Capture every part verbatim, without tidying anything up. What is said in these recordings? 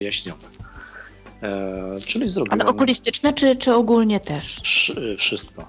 wyjaśnione. E, czyli zrobiłem... Ale okulistyczne czy, czy ogólnie też? Wsz- wszystko.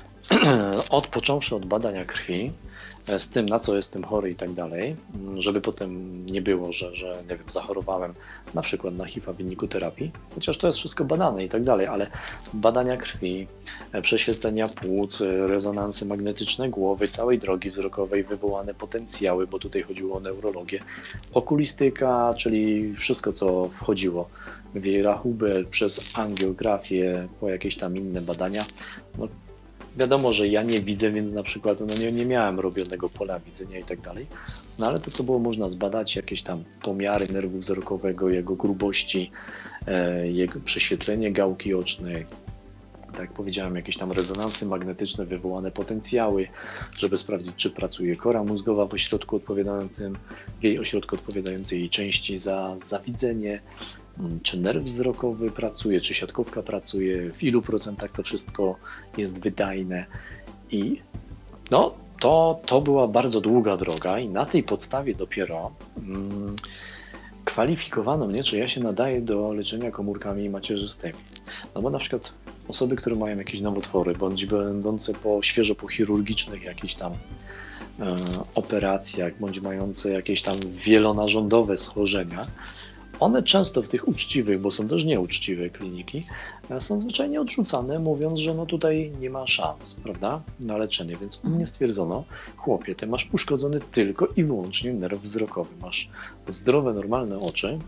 Od począwszy od badania krwi, z tym, na co jestem chory i tak dalej, żeby potem nie było, że, że nie wiem, zachorowałem na przykład na H I V a w wyniku terapii, chociaż to jest wszystko badane i tak dalej, ale badania krwi, prześwietlenia płuc, rezonansy magnetyczne głowy, całej drogi wzrokowej, wywołane potencjały, bo tutaj chodziło o neurologię, okulistyka, czyli wszystko, co wchodziło w jej rachubę przez angiografię, po jakieś tam inne badania. No, wiadomo, że ja nie widzę, więc na przykład no nie, nie miałem robionego pola widzenia i tak dalej, no ale to, co było można zbadać, jakieś tam pomiary nerwu wzrokowego, jego grubości, e, jego prześwietlenie gałki ocznej, tak jak powiedziałem, jakieś tam rezonansy magnetyczne, wywołane potencjały, żeby sprawdzić, czy pracuje kora mózgowa w ośrodku odpowiadającym, w jej ośrodku odpowiadającej jej części za, za widzenie, czy nerw wzrokowy pracuje, czy siatkówka pracuje, w ilu procentach to wszystko jest wydajne. I no, to, to była bardzo długa droga i na tej podstawie dopiero mm, kwalifikowano mnie, czy ja się nadaję do leczenia komórkami macierzystymi. No bo na przykład osoby, które mają jakieś nowotwory, bądź będące po świeżo po chirurgicznych jakichś tam e, operacjach, bądź mające jakieś tam wielonarządowe schorzenia, one często w tych uczciwych, bo są też nieuczciwe kliniki, są zwyczajnie odrzucane, mówiąc, że no tutaj nie ma szans, prawda, na leczenie. Więc u mnie stwierdzono, chłopie, ty masz uszkodzony tylko i wyłącznie nerw wzrokowy. Masz zdrowe, normalne oczy,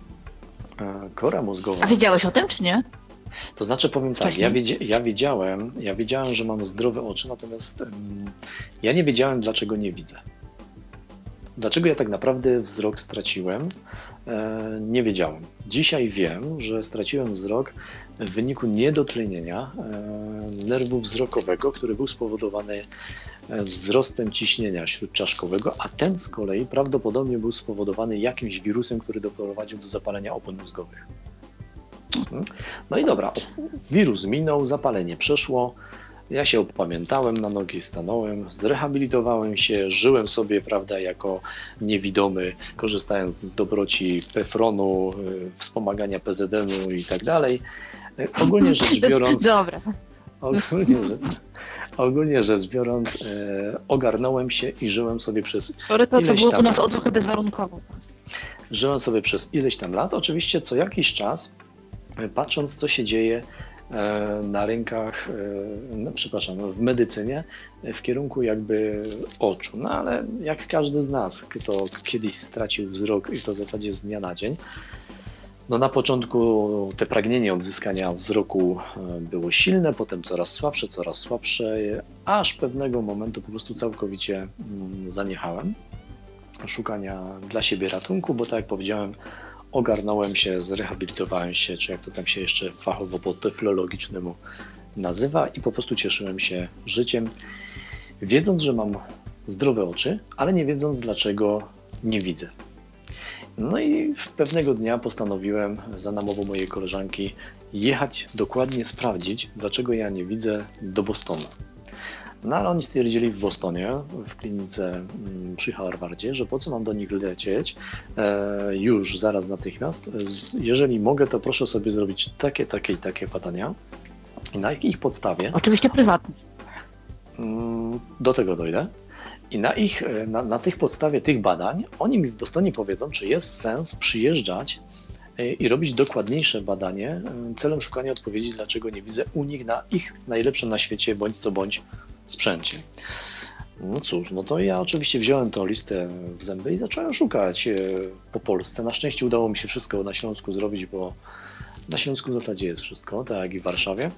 kora mózgowa. A wiedziałeś o tym, czy nie? To znaczy, powiem tak, ja, wiedzie, ja, wiedziałem, ja wiedziałem, że mam zdrowe oczy, natomiast um, ja nie wiedziałem, dlaczego nie widzę. Dlaczego ja tak naprawdę wzrok straciłem? E, nie wiedziałem. Dzisiaj wiem, że straciłem wzrok w wyniku niedotlenienia e, nerwu wzrokowego, który był spowodowany wzrostem ciśnienia śródczaszkowego, a ten z kolei prawdopodobnie był spowodowany jakimś wirusem, który doprowadził do zapalenia opon mózgowych. No i dobra, wirus minął, zapalenie przeszło. Ja się opamiętałem, na nogi stanąłem, zrehabilitowałem się, żyłem sobie, prawda, jako niewidomy, korzystając z dobroci Pefronu, wspomagania P Z N-u i tak dalej. Ogólnie rzecz biorąc, Dobra. ogólnie, rzecz, ogólnie rzecz biorąc, e, ogarnąłem się i żyłem sobie przez Sorry, to, to ileś było tam u nas lat. odruchy bezwarunkowo. Żyłem sobie przez ileś tam lat. Oczywiście co jakiś czas, patrząc, co się dzieje na rynkach, no, przepraszam, w medycynie w kierunku jakby oczu. No ale jak każdy z nas, kto kiedyś stracił wzrok i to w zasadzie z dnia na dzień, no na początku te pragnienie odzyskania wzroku było silne, potem coraz słabsze, coraz słabsze, aż pewnego momentu po prostu całkowicie zaniechałem szukania dla siebie ratunku, bo tak jak powiedziałem, ogarnąłem się, zrehabilitowałem się, czy jak to tam się jeszcze fachowo po teflologicznemu nazywa i po prostu cieszyłem się życiem, wiedząc, że mam zdrowe oczy, ale nie wiedząc, dlaczego nie widzę. No i pewnego dnia postanowiłem za namową mojej koleżanki jechać dokładnie sprawdzić, dlaczego ja nie widzę do Bostonu. No ale oni stwierdzili w Bostonie, w klinice przy Harvardzie, że po co mam do nich lecieć e, już zaraz natychmiast. Jeżeli mogę, to proszę sobie zrobić takie, takie i takie badania. I na ich podstawie... Oczywiście prywatnie. Do tego dojdę. I na, ich, na, na tych podstawie tych badań oni mi w Bostonie powiedzą, czy jest sens przyjeżdżać i robić dokładniejsze badanie celem szukania odpowiedzi, dlaczego nie widzę u nich na ich najlepszym na świecie bądź co bądź sprzęcie. No cóż, no to ja oczywiście wziąłem tą listę w zęby i zacząłem szukać po Polsce. Na szczęście udało mi się wszystko na Śląsku zrobić, bo na Śląsku w zasadzie jest wszystko, tak jak i w Warszawie.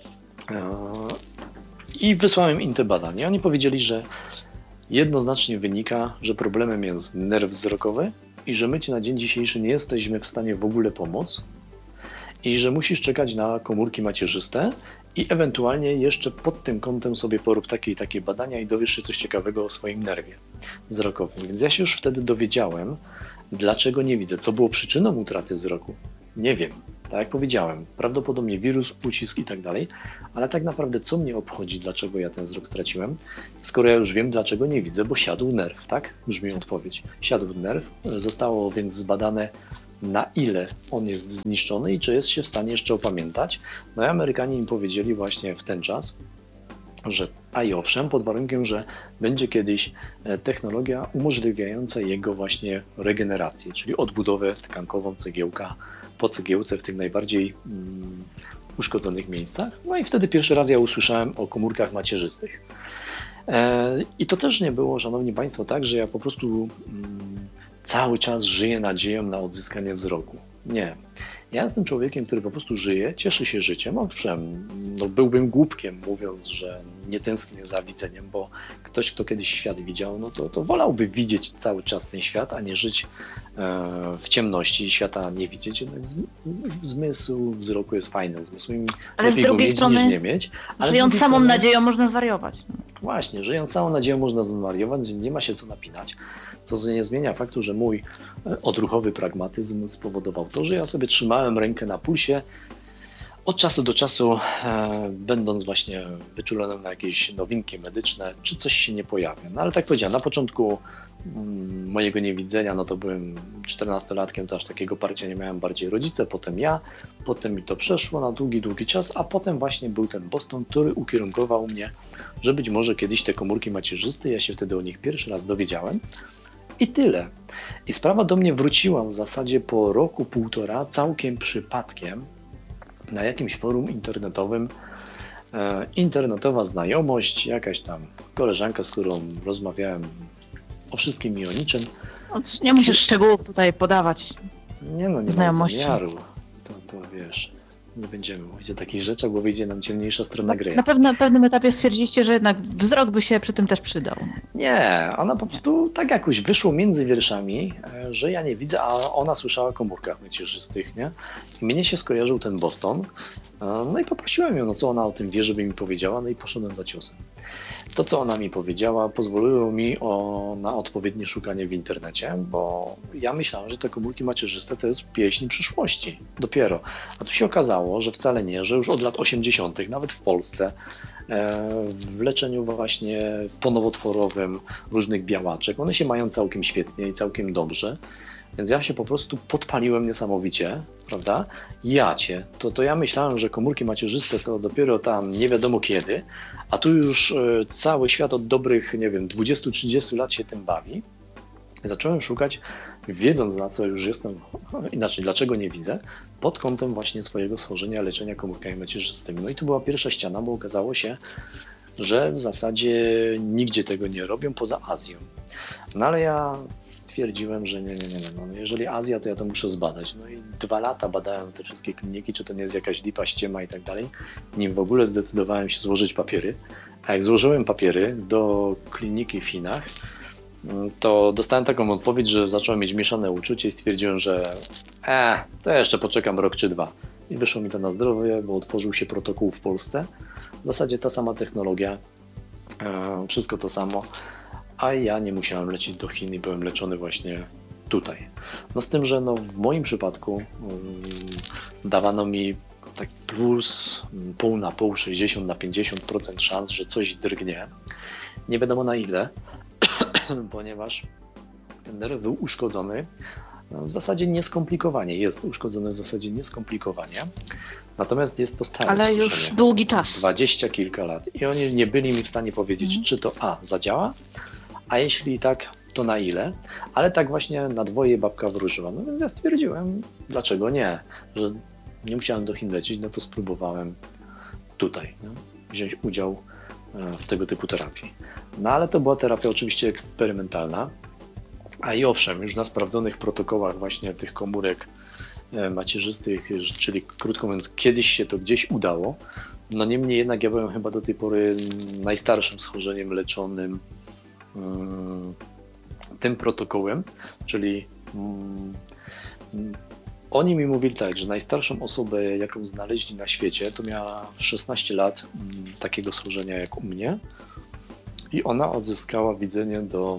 I wysłałem im te badania. Oni powiedzieli, że jednoznacznie wynika, że problemem jest nerw wzrokowy i że my Ci na dzień dzisiejszy nie jesteśmy w stanie w ogóle pomóc i że musisz czekać na komórki macierzyste i ewentualnie jeszcze pod tym kątem sobie porób takie i takie badania i dowiesz się coś ciekawego o swoim nerwie wzrokowym. Więc ja się już wtedy dowiedziałem, dlaczego nie widzę, co było przyczyną utraty wzroku. Nie wiem, tak jak powiedziałem, prawdopodobnie wirus, ucisk i tak dalej, ale tak naprawdę co mnie obchodzi, dlaczego ja ten wzrok straciłem, skoro ja już wiem, dlaczego nie widzę, bo siadł nerw, tak? Brzmi odpowiedź. Siadł nerw, zostało więc zbadane na ile on jest zniszczony i czy jest się w stanie jeszcze opamiętać. No i Amerykanie mi powiedzieli właśnie w ten czas, że a i owszem, pod warunkiem, że będzie kiedyś technologia umożliwiająca jego właśnie regenerację, czyli odbudowę tkankową cegiełka po cegiełce w tych najbardziej mm, uszkodzonych miejscach. No i wtedy pierwszy raz ja usłyszałem o komórkach macierzystych. E, I to też nie było, szanowni państwo, tak, że ja po prostu mm, cały czas żyję nadzieją na odzyskanie wzroku. Nie. Ja jestem człowiekiem, który po prostu żyje, cieszy się życiem. Owszem, no byłbym głupkiem, mówiąc, że nie tęsknię za widzeniem, bo ktoś, kto kiedyś świat widział, no to, to wolałby widzieć cały czas ten świat, a nie żyć e, w ciemności i świata nie widzieć. Jednak zmysł wzroku jest fajny, zmysł mi lepiej go mieć niż nie mieć. Ale żyjąc samą strony, nadzieją można zwariować. Właśnie, żyjąc samą nadzieją można zwariować, więc nie ma się co napinać. Co nie zmienia faktu, że mój odruchowy pragmatyzm spowodował to, że ja sobie trzymałem rękę na pulsie od czasu do czasu, e, będąc właśnie wyczulonym na jakieś nowinki medyczne, czy coś się nie pojawia. No ale tak powiedziałem, na początku mm, mojego niewidzenia, no to byłem czternastolatkiem, to aż takiego parcia nie miałem, bardziej rodzice, potem ja, potem mi to przeszło na długi, długi czas, a potem właśnie był ten Boston, który ukierunkował mnie, że być może kiedyś te komórki macierzyste, ja się wtedy o nich pierwszy raz dowiedziałem. I tyle. I sprawa do mnie wróciła w zasadzie po roku, półtora, całkiem przypadkiem na jakimś forum internetowym. E, internetowa znajomość, jakaś tam koleżanka, z którą rozmawiałem o wszystkim i o niczym. Nie musisz szczegółów tutaj podawać. Nie no, nie znajomości. mam zamiaru. To, to wiesz, nie będziemy mówić o takich rzeczach, bo wyjdzie nam ciemniejsza strona Na, gry. na, pewno, na pewnym etapie stwierdziliście, że jednak wzrok by się przy tym też przydał. Nie, ona po prostu tak jakoś wyszło między wierszami, że ja nie widzę, a ona słyszała o komórkach macierzystych, nie? I mnie się skojarzył ten Boston. No i poprosiłem ją, no co ona o tym wie, żeby mi powiedziała, no i poszedłem za ciosem. To, co ona mi powiedziała, pozwoliło mi o, na odpowiednie szukanie w internecie, bo ja myślałem, że te komórki macierzyste to jest pieśń przyszłości. Dopiero. A tu się okazało, że wcale nie, że już od lat osiemdziesiątych, nawet w Polsce, w leczeniu właśnie ponowotworowym różnych białaczek, one się mają całkiem świetnie i całkiem dobrze. Więc ja się po prostu podpaliłem niesamowicie, prawda? Ja cię, to, to ja myślałem, że komórki macierzyste to dopiero tam nie wiadomo kiedy, a tu już y, cały świat od dobrych, nie wiem, dwudziestu trzydziestu lat się tym bawi. Zacząłem szukać, wiedząc na co już jestem, inaczej, dlaczego nie widzę, pod kątem właśnie swojego schorzenia, leczenia komórkami macierzystymi. No i tu była pierwsza ściana, bo okazało się, że w zasadzie nigdzie tego nie robią poza Azją. No ale ja twierdziłem, że nie, nie, nie, no jeżeli Azja, to ja to muszę zbadać. No i dwa lata badałem te wszystkie kliniki, czy to nie jest jakaś lipa, ściema i tak dalej, nim w ogóle zdecydowałem się złożyć papiery. A jak złożyłem papiery do kliniki w Chinach, to dostałem taką odpowiedź, że zacząłem mieć mieszane uczucie i stwierdziłem, że e, to ja jeszcze poczekam rok czy dwa. I wyszło mi to na zdrowie, bo otworzył się protokół w Polsce. W zasadzie ta sama technologia, e, wszystko to samo. A ja nie musiałem lecieć do Chin i byłem leczony właśnie tutaj. No z tym, że no w moim przypadku um, dawano mi tak plus pół na pół, sześćdziesiąt na pięćdziesiąt procent szans, że coś drgnie. Nie wiadomo na ile, ponieważ ten nerw był uszkodzony w zasadzie nieskomplikowanie. Jest uszkodzony w zasadzie nieskomplikowanie. Natomiast jest to stare Ale schorzenie. już długi czas. Dwadzieścia kilka lat. I oni nie byli mi w stanie powiedzieć, mhm. czy to A zadziała, a jeśli tak, to na ile. Ale tak właśnie na dwoje babka wróżyła. No więc ja stwierdziłem, dlaczego nie, że nie musiałem do Chin lecieć, no to spróbowałem tutaj no, wziąć udział w tego typu terapii. No ale to była terapia oczywiście eksperymentalna. A i owszem, już na sprawdzonych protokołach właśnie tych komórek macierzystych, czyli krótko mówiąc, kiedyś się to gdzieś udało. No niemniej jednak ja byłem chyba do tej pory najstarszym schorzeniem leczonym um, tym protokołem, czyli um, oni mi mówili tak, że najstarszą osobę, jaką znaleźli na świecie, to miała szesnaście lat um, takiego schorzenia jak u mnie i ona odzyskała widzenie do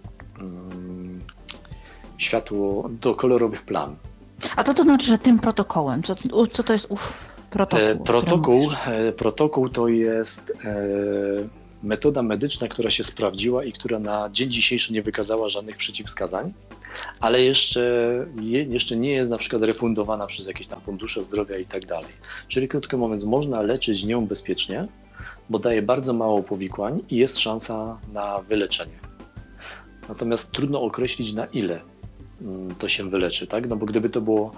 um, światło, do kolorowych plam. A to to znaczy, że tym protokołem, co, co to jest ów protokół? E, protokół, e, protokół to jest e, metoda medyczna, która się sprawdziła i która na dzień dzisiejszy nie wykazała żadnych przeciwwskazań. ale jeszcze, je, jeszcze nie jest na przykład refundowana przez jakieś tam fundusze zdrowia i tak dalej. Czyli krótko mówiąc, można leczyć nią bezpiecznie, bo daje bardzo mało powikłań i jest szansa na wyleczenie. Natomiast trudno określić, na ile to się wyleczy, tak? No bo gdyby to było,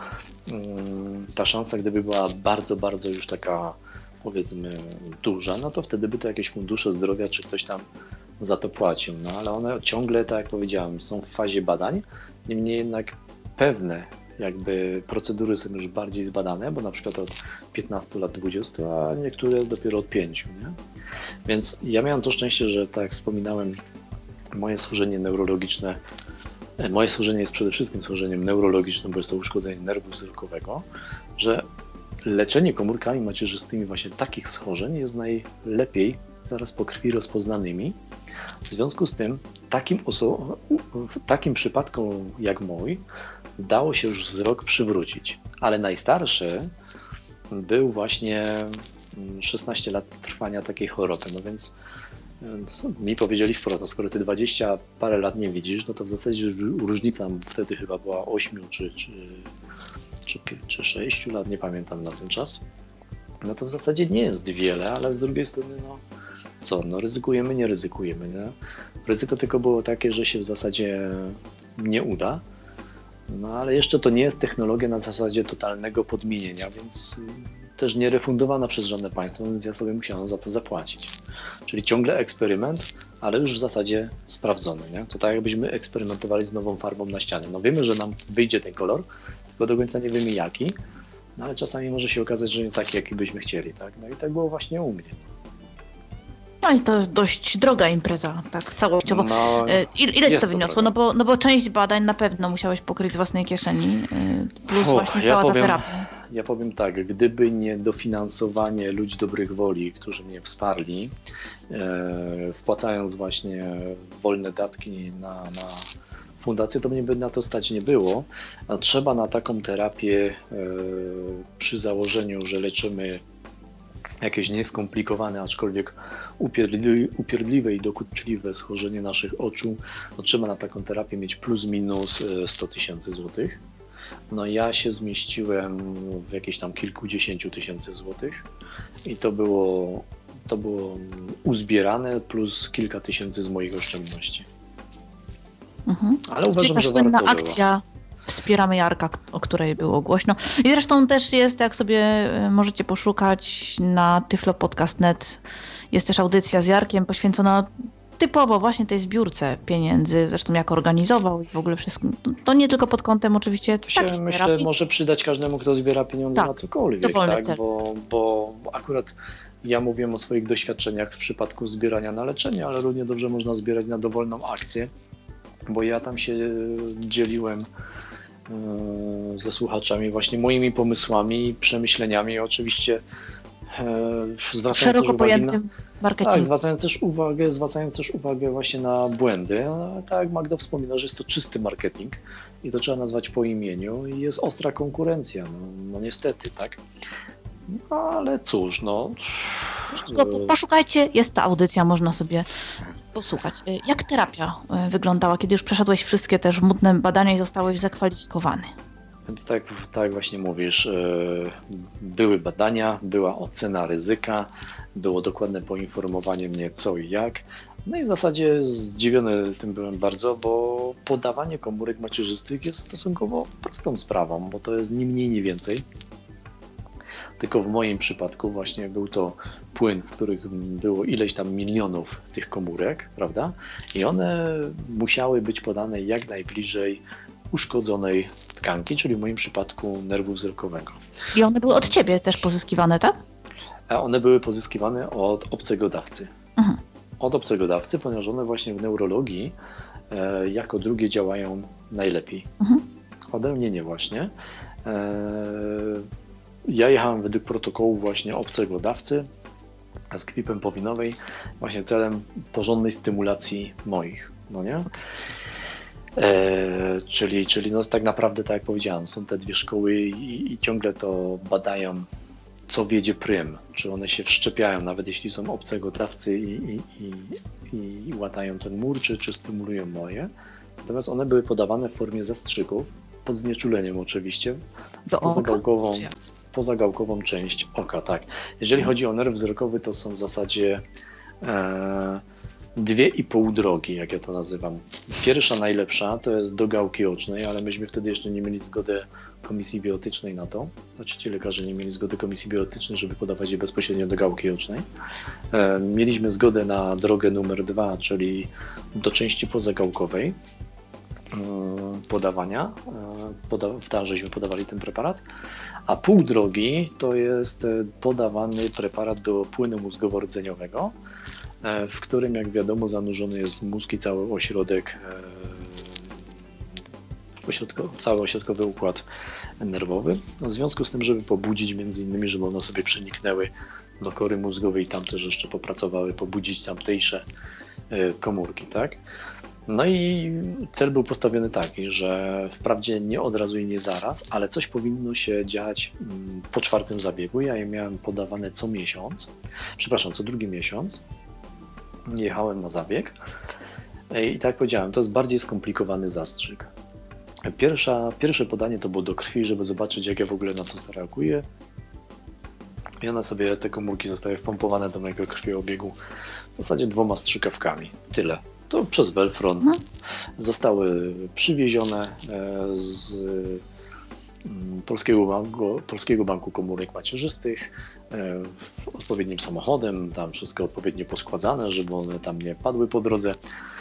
ta szansa gdyby była bardzo, bardzo już taka, powiedzmy, duża, no to wtedy by to jakieś fundusze zdrowia czy ktoś tam za to płacił, no ale one ciągle, tak jak powiedziałem, są w fazie badań, niemniej jednak pewne jakby procedury są już bardziej zbadane, bo na przykład od piętnastu lat, dwudziestu, a niektóre dopiero od pięciu, nie? Więc ja miałem to szczęście, że tak jak wspominałem, moje schorzenie neurologiczne, moje schorzenie jest przede wszystkim schorzeniem neurologicznym, bo jest to uszkodzenie nerwu wzrokowego, że leczenie komórkami macierzystymi właśnie takich schorzeń jest najlepiej zaraz po krwi rozpoznanymi. W związku z tym takim oso- w takim przypadkom jak mój dało się już wzrok przywrócić, ale najstarszy był właśnie szesnaście lat trwania takiej choroby, no więc co mi powiedzieli wprost, no skoro ty dwadzieścia parę lat nie widzisz, no to w zasadzie różnica wtedy chyba była ośmiu czy, czy, czy, czy sześciu lat, nie pamiętam na ten czas, no to w zasadzie nie jest wiele, ale z drugiej strony no co, no ryzykujemy, nie ryzykujemy, nie? Ryzyko tylko było takie, że się w zasadzie nie uda, no ale jeszcze to nie jest technologia na zasadzie totalnego podmienienia, więc też nie refundowana przez żadne państwo, więc ja sobie musiałem za to zapłacić. Czyli ciągle eksperyment, ale już w zasadzie sprawdzony, nie? To tak jakbyśmy eksperymentowali z nową farbą na ścianie. No wiemy, że nam wyjdzie ten kolor, tylko do końca nie wiemy jaki, no ale czasami może się okazać, że nie taki, jaki byśmy chcieli, tak? No i tak było właśnie u mnie. No i to dość droga impreza, tak całościowo. No, ile ile jest to to wyniosło? No bo, no bo część badań na pewno musiałeś pokryć z własnej kieszeni, plus O, właśnie ja cała powiem, ta terapia. Ja powiem tak, gdyby nie dofinansowanie ludzi dobrych woli, którzy mnie wsparli, e, wpłacając właśnie wolne datki na, na fundację, to mnie by na to stać nie było. A trzeba na taką terapię e, przy założeniu, że leczymy jakieś nieskomplikowane, aczkolwiek upierdliwe, upierdliwe i dokuczliwe schorzenie naszych oczu, no trzeba na taką terapię mieć plus minus sto tysięcy złotych. No ja się zmieściłem w jakieś tam kilkudziesięciu tysięcy złotych i to było, to było uzbierane plus kilka tysięcy z moich oszczędności. Mhm. Ale uważam, Czyli że ta słynna warto akcja było. Wspieramy Jarka, o której było głośno. I zresztą też jest, jak sobie możecie poszukać na tyflo podcast kropka net, jest też audycja z Jarkiem poświęcona typowo właśnie tej zbiórce pieniędzy, zresztą jak organizował i w ogóle wszystkim. To nie tylko pod kątem oczywiście To się takiej myślę terapii. może przydać każdemu, kto zbiera pieniądze Tak, na cokolwiek, dowolny tak? cel. Bo, bo akurat ja mówiłem o swoich doświadczeniach w przypadku zbierania na leczenie, ale równie dobrze można zbierać na dowolną akcję, bo ja tam się dzieliłem ze słuchaczami właśnie moimi pomysłami, przemyśleniami, oczywiście zwracając Szeroko też uwagę na, pojętym marketingu. tak, zwracając też uwagę, zwracając też uwagę właśnie na błędy. No, tak jak Magda wspomina, że jest to czysty marketing i to trzeba nazwać po imieniu i jest ostra konkurencja, no, no niestety, tak. No ale cóż, no. Tylko poszukajcie, jest ta audycja, można sobie posłuchać. Jak terapia wyglądała, kiedy już przeszedłeś wszystkie te żmudne badania i zostałeś zakwalifikowany? Więc tak, tak właśnie mówisz, były badania, była ocena ryzyka, było dokładne poinformowanie mnie co i jak. No i w zasadzie zdziwiony tym byłem bardzo, bo podawanie komórek macierzystych jest stosunkowo prostą sprawą, bo to jest ni mniej, ni więcej. Tylko w moim przypadku właśnie był to płyn, w których było ileś tam milionów tych komórek, prawda? I one musiały być podane jak najbliżej uszkodzonej tkanki, czyli w moim przypadku nerwu wzrokowego. I one były od ciebie też pozyskiwane, tak? A one były pozyskiwane od obcego dawcy. Mhm. Od obcego dawcy, ponieważ one właśnie w neurologii e, jako drugie działają najlepiej. Mhm. Ode mnie nie właśnie. E, ja jechałem według protokołu właśnie obcego dawcy z kwipem powinowej, właśnie celem porządnej stymulacji moich, no nie? E, czyli czyli no, tak naprawdę, tak jak powiedziałem, są te dwie szkoły i, i ciągle to badają, co wiedzie prym, czy one się wszczepiają, nawet jeśli są obcego dawcy i, i, i, i łatają ten mur, czy, czy stymulują moje. Natomiast one były podawane w formie zastrzyków, pod znieczuleniem oczywiście, Do pozagałkową, oka? pozagałkową część oka, tak. Jeżeli chodzi o nerw wzrokowy, to są w zasadzie e, dwie i pół drogi, jak ja to nazywam. Pierwsza, najlepsza, to jest do gałki ocznej, ale myśmy wtedy jeszcze nie mieli zgody komisji bioetycznej na to. Znaczy ci lekarze nie mieli zgody komisji bioetycznej, żeby podawać je bezpośrednio do gałki ocznej. E, mieliśmy zgodę na drogę numer dwa, czyli do części pozagałkowej podawania, poda, tam żeśmy podawali ten preparat, a pół drogi to jest podawany preparat do płynu mózgowo-rdzeniowego, w którym, jak wiadomo, zanurzony jest mózg i cały ośrodek, ośrodko, cały ośrodkowy układ nerwowy. W związku z tym, żeby pobudzić między innymi, żeby one sobie przeniknęły do kory mózgowej i tam też jeszcze popracowały, pobudzić tamtejsze komórki, tak? No i cel był postawiony taki, że wprawdzie nie od razu i nie zaraz, ale coś powinno się dziać po czwartym zabiegu. Ja je miałem podawane co miesiąc, przepraszam, co drugi miesiąc. Jechałem na zabieg i tak jak powiedziałem, to jest bardziej skomplikowany zastrzyk. Pierwsza, pierwsze podanie to było do krwi, żeby zobaczyć, jak ja w ogóle na to zareaguję. I one sobie, te komórki zostały wpompowane do mojego krwiobiegu w zasadzie dwoma strzykawkami. Tyle. To przez Welfron mhm. zostały przywiezione z Polskiego Banku, Polskiego Banku Komórek Macierzystych odpowiednim samochodem, tam wszystko odpowiednio poskładane, żeby one tam nie padły po drodze.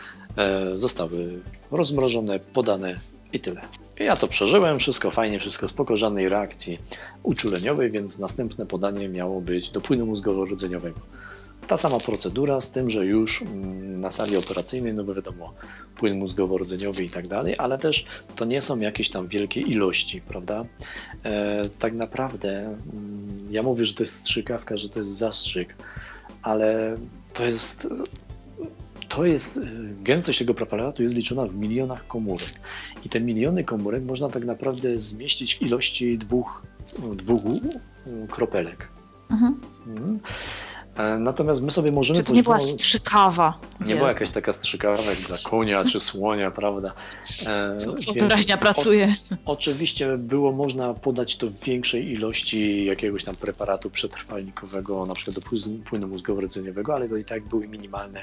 Zostały rozmrożone, podane i tyle. Ja to przeżyłem, wszystko fajnie, wszystko spoko, żadnej reakcji uczuleniowej, więc następne podanie miało być do płynu mózgowo-rdzeniowego. Ta sama procedura, z tym, że już na sali operacyjnej, no bo wiadomo, płyn mózgowo-rdzeniowy i tak dalej, ale też to nie są jakieś tam wielkie ilości, prawda? E, tak naprawdę ja mówię, że to jest strzykawka, że to jest zastrzyk, ale to jest, to jest, gęstość tego preparatu jest liczona w milionach komórek i te miliony komórek można tak naprawdę zmieścić w ilości dwóch, dwóch kropelek. Mhm. Mhm. Natomiast my sobie możemy... Czy to nie była strzykawa? Nie była jakaś taka strzykawa jak dla konia czy słonia, prawda? Wyobraźnia pracuje. Oczywiście było można podać to w większej ilości jakiegoś tam preparatu przetrwalnikowego, na przykład do płynu mózgowo-rdzeniowego, ale to i tak były minimalne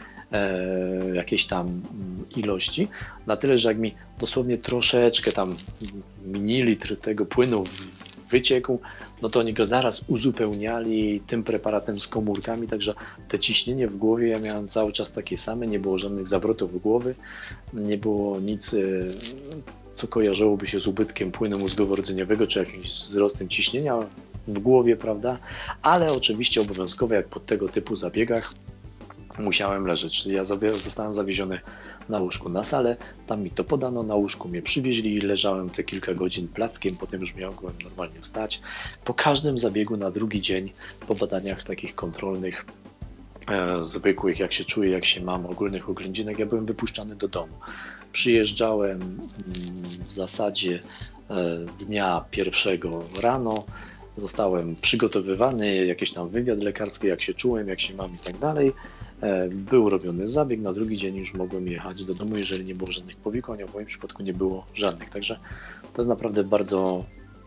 e, jakieś tam ilości. Na tyle, że jak mi dosłownie troszeczkę tam mililitr tego płynu wyciekł, no to oni go zaraz uzupełniali tym preparatem z komórkami, także te ciśnienie w głowie ja miałem cały czas takie same, nie było żadnych zawrotów głowy, nie było nic, co kojarzyłoby się z ubytkiem płynu mózgowo-rdzeniowego, czy jakimś wzrostem ciśnienia w głowie, prawda, ale oczywiście obowiązkowo, jak po tego typu zabiegach, musiałem leżeć, czyli ja zostałem zawieziony na łóżku na salę, tam mi to podano, na łóżku mnie przywieźli i leżałem te kilka godzin plackiem, potem już mogłem normalnie wstać. Po każdym zabiegu na drugi dzień, po badaniach takich kontrolnych, e, zwykłych, jak się czuję, jak się mam, ogólnych oględzinek, ja byłem wypuszczany do domu. Przyjeżdżałem mm, w zasadzie e, dnia pierwszego rano, zostałem przygotowywany, jakiś tam wywiad lekarski, jak się czułem, jak się mam i tak dalej. Był robiony zabieg, na drugi dzień już mogłem jechać do domu, jeżeli nie było żadnych powikłań, a w moim przypadku nie było żadnych. Także to jest naprawdę bardzo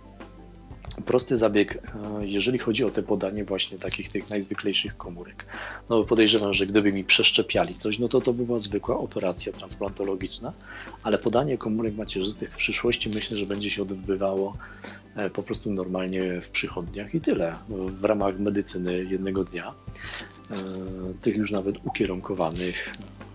prosty zabieg, jeżeli chodzi o te podanie właśnie takich tych najzwyklejszych komórek. No podejrzewam, że gdyby mi przeszczepiali coś, no to to by była zwykła operacja transplantologiczna, ale podanie komórek macierzystych w przyszłości myślę, że będzie się odbywało po prostu normalnie w przychodniach i tyle, w ramach medycyny jednego dnia, tych już nawet ukierunkowanych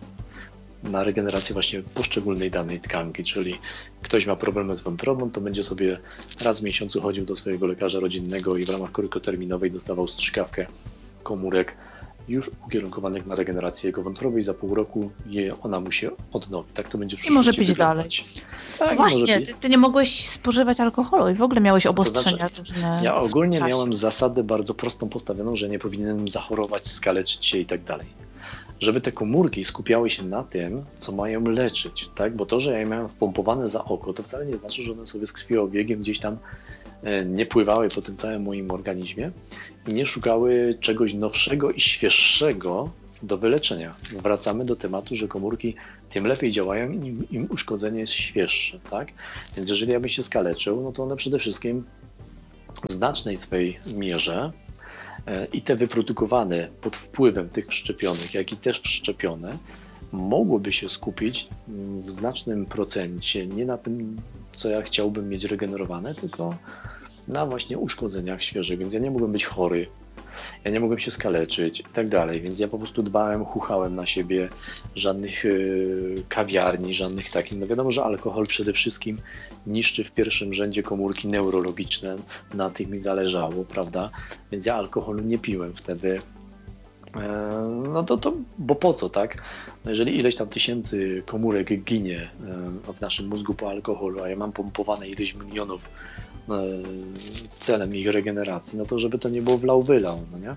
na regenerację właśnie poszczególnej danej tkanki, czyli ktoś ma problemy z wątrobą, to będzie sobie raz w miesiącu chodził do swojego lekarza rodzinnego i w ramach krótkoterminowej dostawał strzykawkę komórek już ukierunkowanych na regenerację jego wątroby i za pół roku je, ona mu się odnowi. Tak to będzie w przyszłości I może pić wyglądać. dalej. Tak, właśnie, ty, ty nie mogłeś spożywać alkoholu i w ogóle miałeś obostrzenia. To znaczy, ja ogólnie miałem zasadę bardzo prostą postawioną, że nie powinienem zachorować, skaleczyć się i tak dalej. Żeby te komórki skupiały się na tym, co mają leczyć, tak? Bo to, że ja miałem wpompowane za oko, to wcale nie znaczy, że one sobie z krwiobiegiem gdzieś tam nie pływały po tym całym moim organizmie i nie szukały czegoś nowszego i świeższego do wyleczenia. Wracamy do tematu, że komórki tym lepiej działają, im, im uszkodzenie jest świeższe, tak? Więc jeżeli ja bym się skaleczył, no to one przede wszystkim w znacznej swej mierze i te wyprodukowane pod wpływem tych wszczepionych, jak i też wszczepione, mogłoby się skupić w znacznym procencie nie na tym, co ja chciałbym mieć regenerowane, tylko na właśnie uszkodzeniach świeżych, więc ja nie mogłem być chory, ja nie mogłem się skaleczyć i tak dalej, więc ja po prostu dbałem, chuchałem na siebie, żadnych yy, kawiarni, żadnych takich, no wiadomo, że alkohol przede wszystkim niszczy w pierwszym rzędzie komórki neurologiczne, na tych mi zależało, prawda, więc ja alkoholu nie piłem wtedy. No to, to, bo po co, tak? No jeżeli ileś tam tysięcy komórek ginie w naszym mózgu po alkoholu, a ja mam pompowane ileś milionów celem ich regeneracji, no to żeby to nie było wlał wylał, no nie?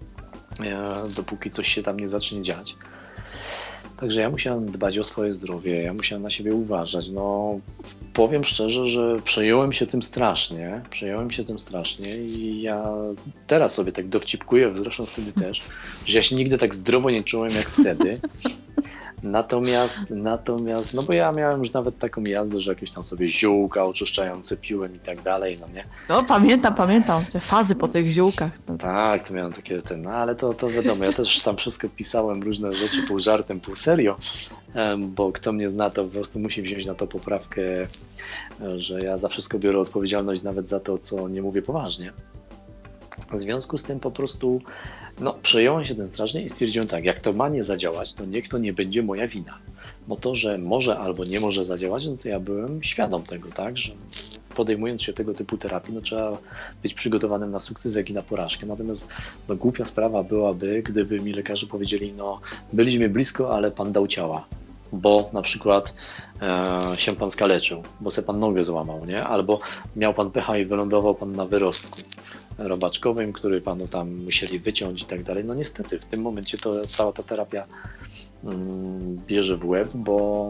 Dopóki coś się tam nie zacznie dziać. Także ja musiałem dbać o swoje zdrowie, ja musiałem na siebie uważać. No, powiem szczerze, że przejąłem się tym strasznie, przejąłem się tym strasznie i ja teraz sobie tak dowcipkuję, zresztą wtedy też, że ja się nigdy tak zdrowo nie czułem jak wtedy. Natomiast, natomiast, no bo ja miałem już nawet taką jazdę, że jakieś tam sobie ziółka oczyszczające piłem i tak dalej, no nie? No pamiętam, pamiętam te fazy po tych ziółkach. No. Tak, to miałem takie, ten, no ale to, to wiadomo, ja też tam wszystko pisałem, różne rzeczy pół żartem, pół serio, bo kto mnie zna, to po prostu musi wziąć na to poprawkę, że ja za wszystko biorę odpowiedzialność, nawet za to, co nie mówię poważnie. W związku z tym po prostu no, przejąłem się tym strasznie i stwierdziłem tak, jak to ma nie zadziałać, to niech to nie będzie moja wina. Bo to, że może albo nie może zadziałać, no to ja byłem świadom tego, tak, że podejmując się tego typu terapii, no trzeba być przygotowanym na sukces, jak i na porażkę. Natomiast no, głupia sprawa byłaby, gdyby mi lekarze powiedzieli, no byliśmy blisko, ale pan dał ciała. Bo na przykład e, się pan skaleczył, bo se pan nogę złamał, nie? Albo miał pan pecha i wylądował pan na wyrostku robaczkowym, który panu tam musieli wyciąć i tak dalej. No niestety, w tym momencie to cała ta terapia mm, bierze w łeb, bo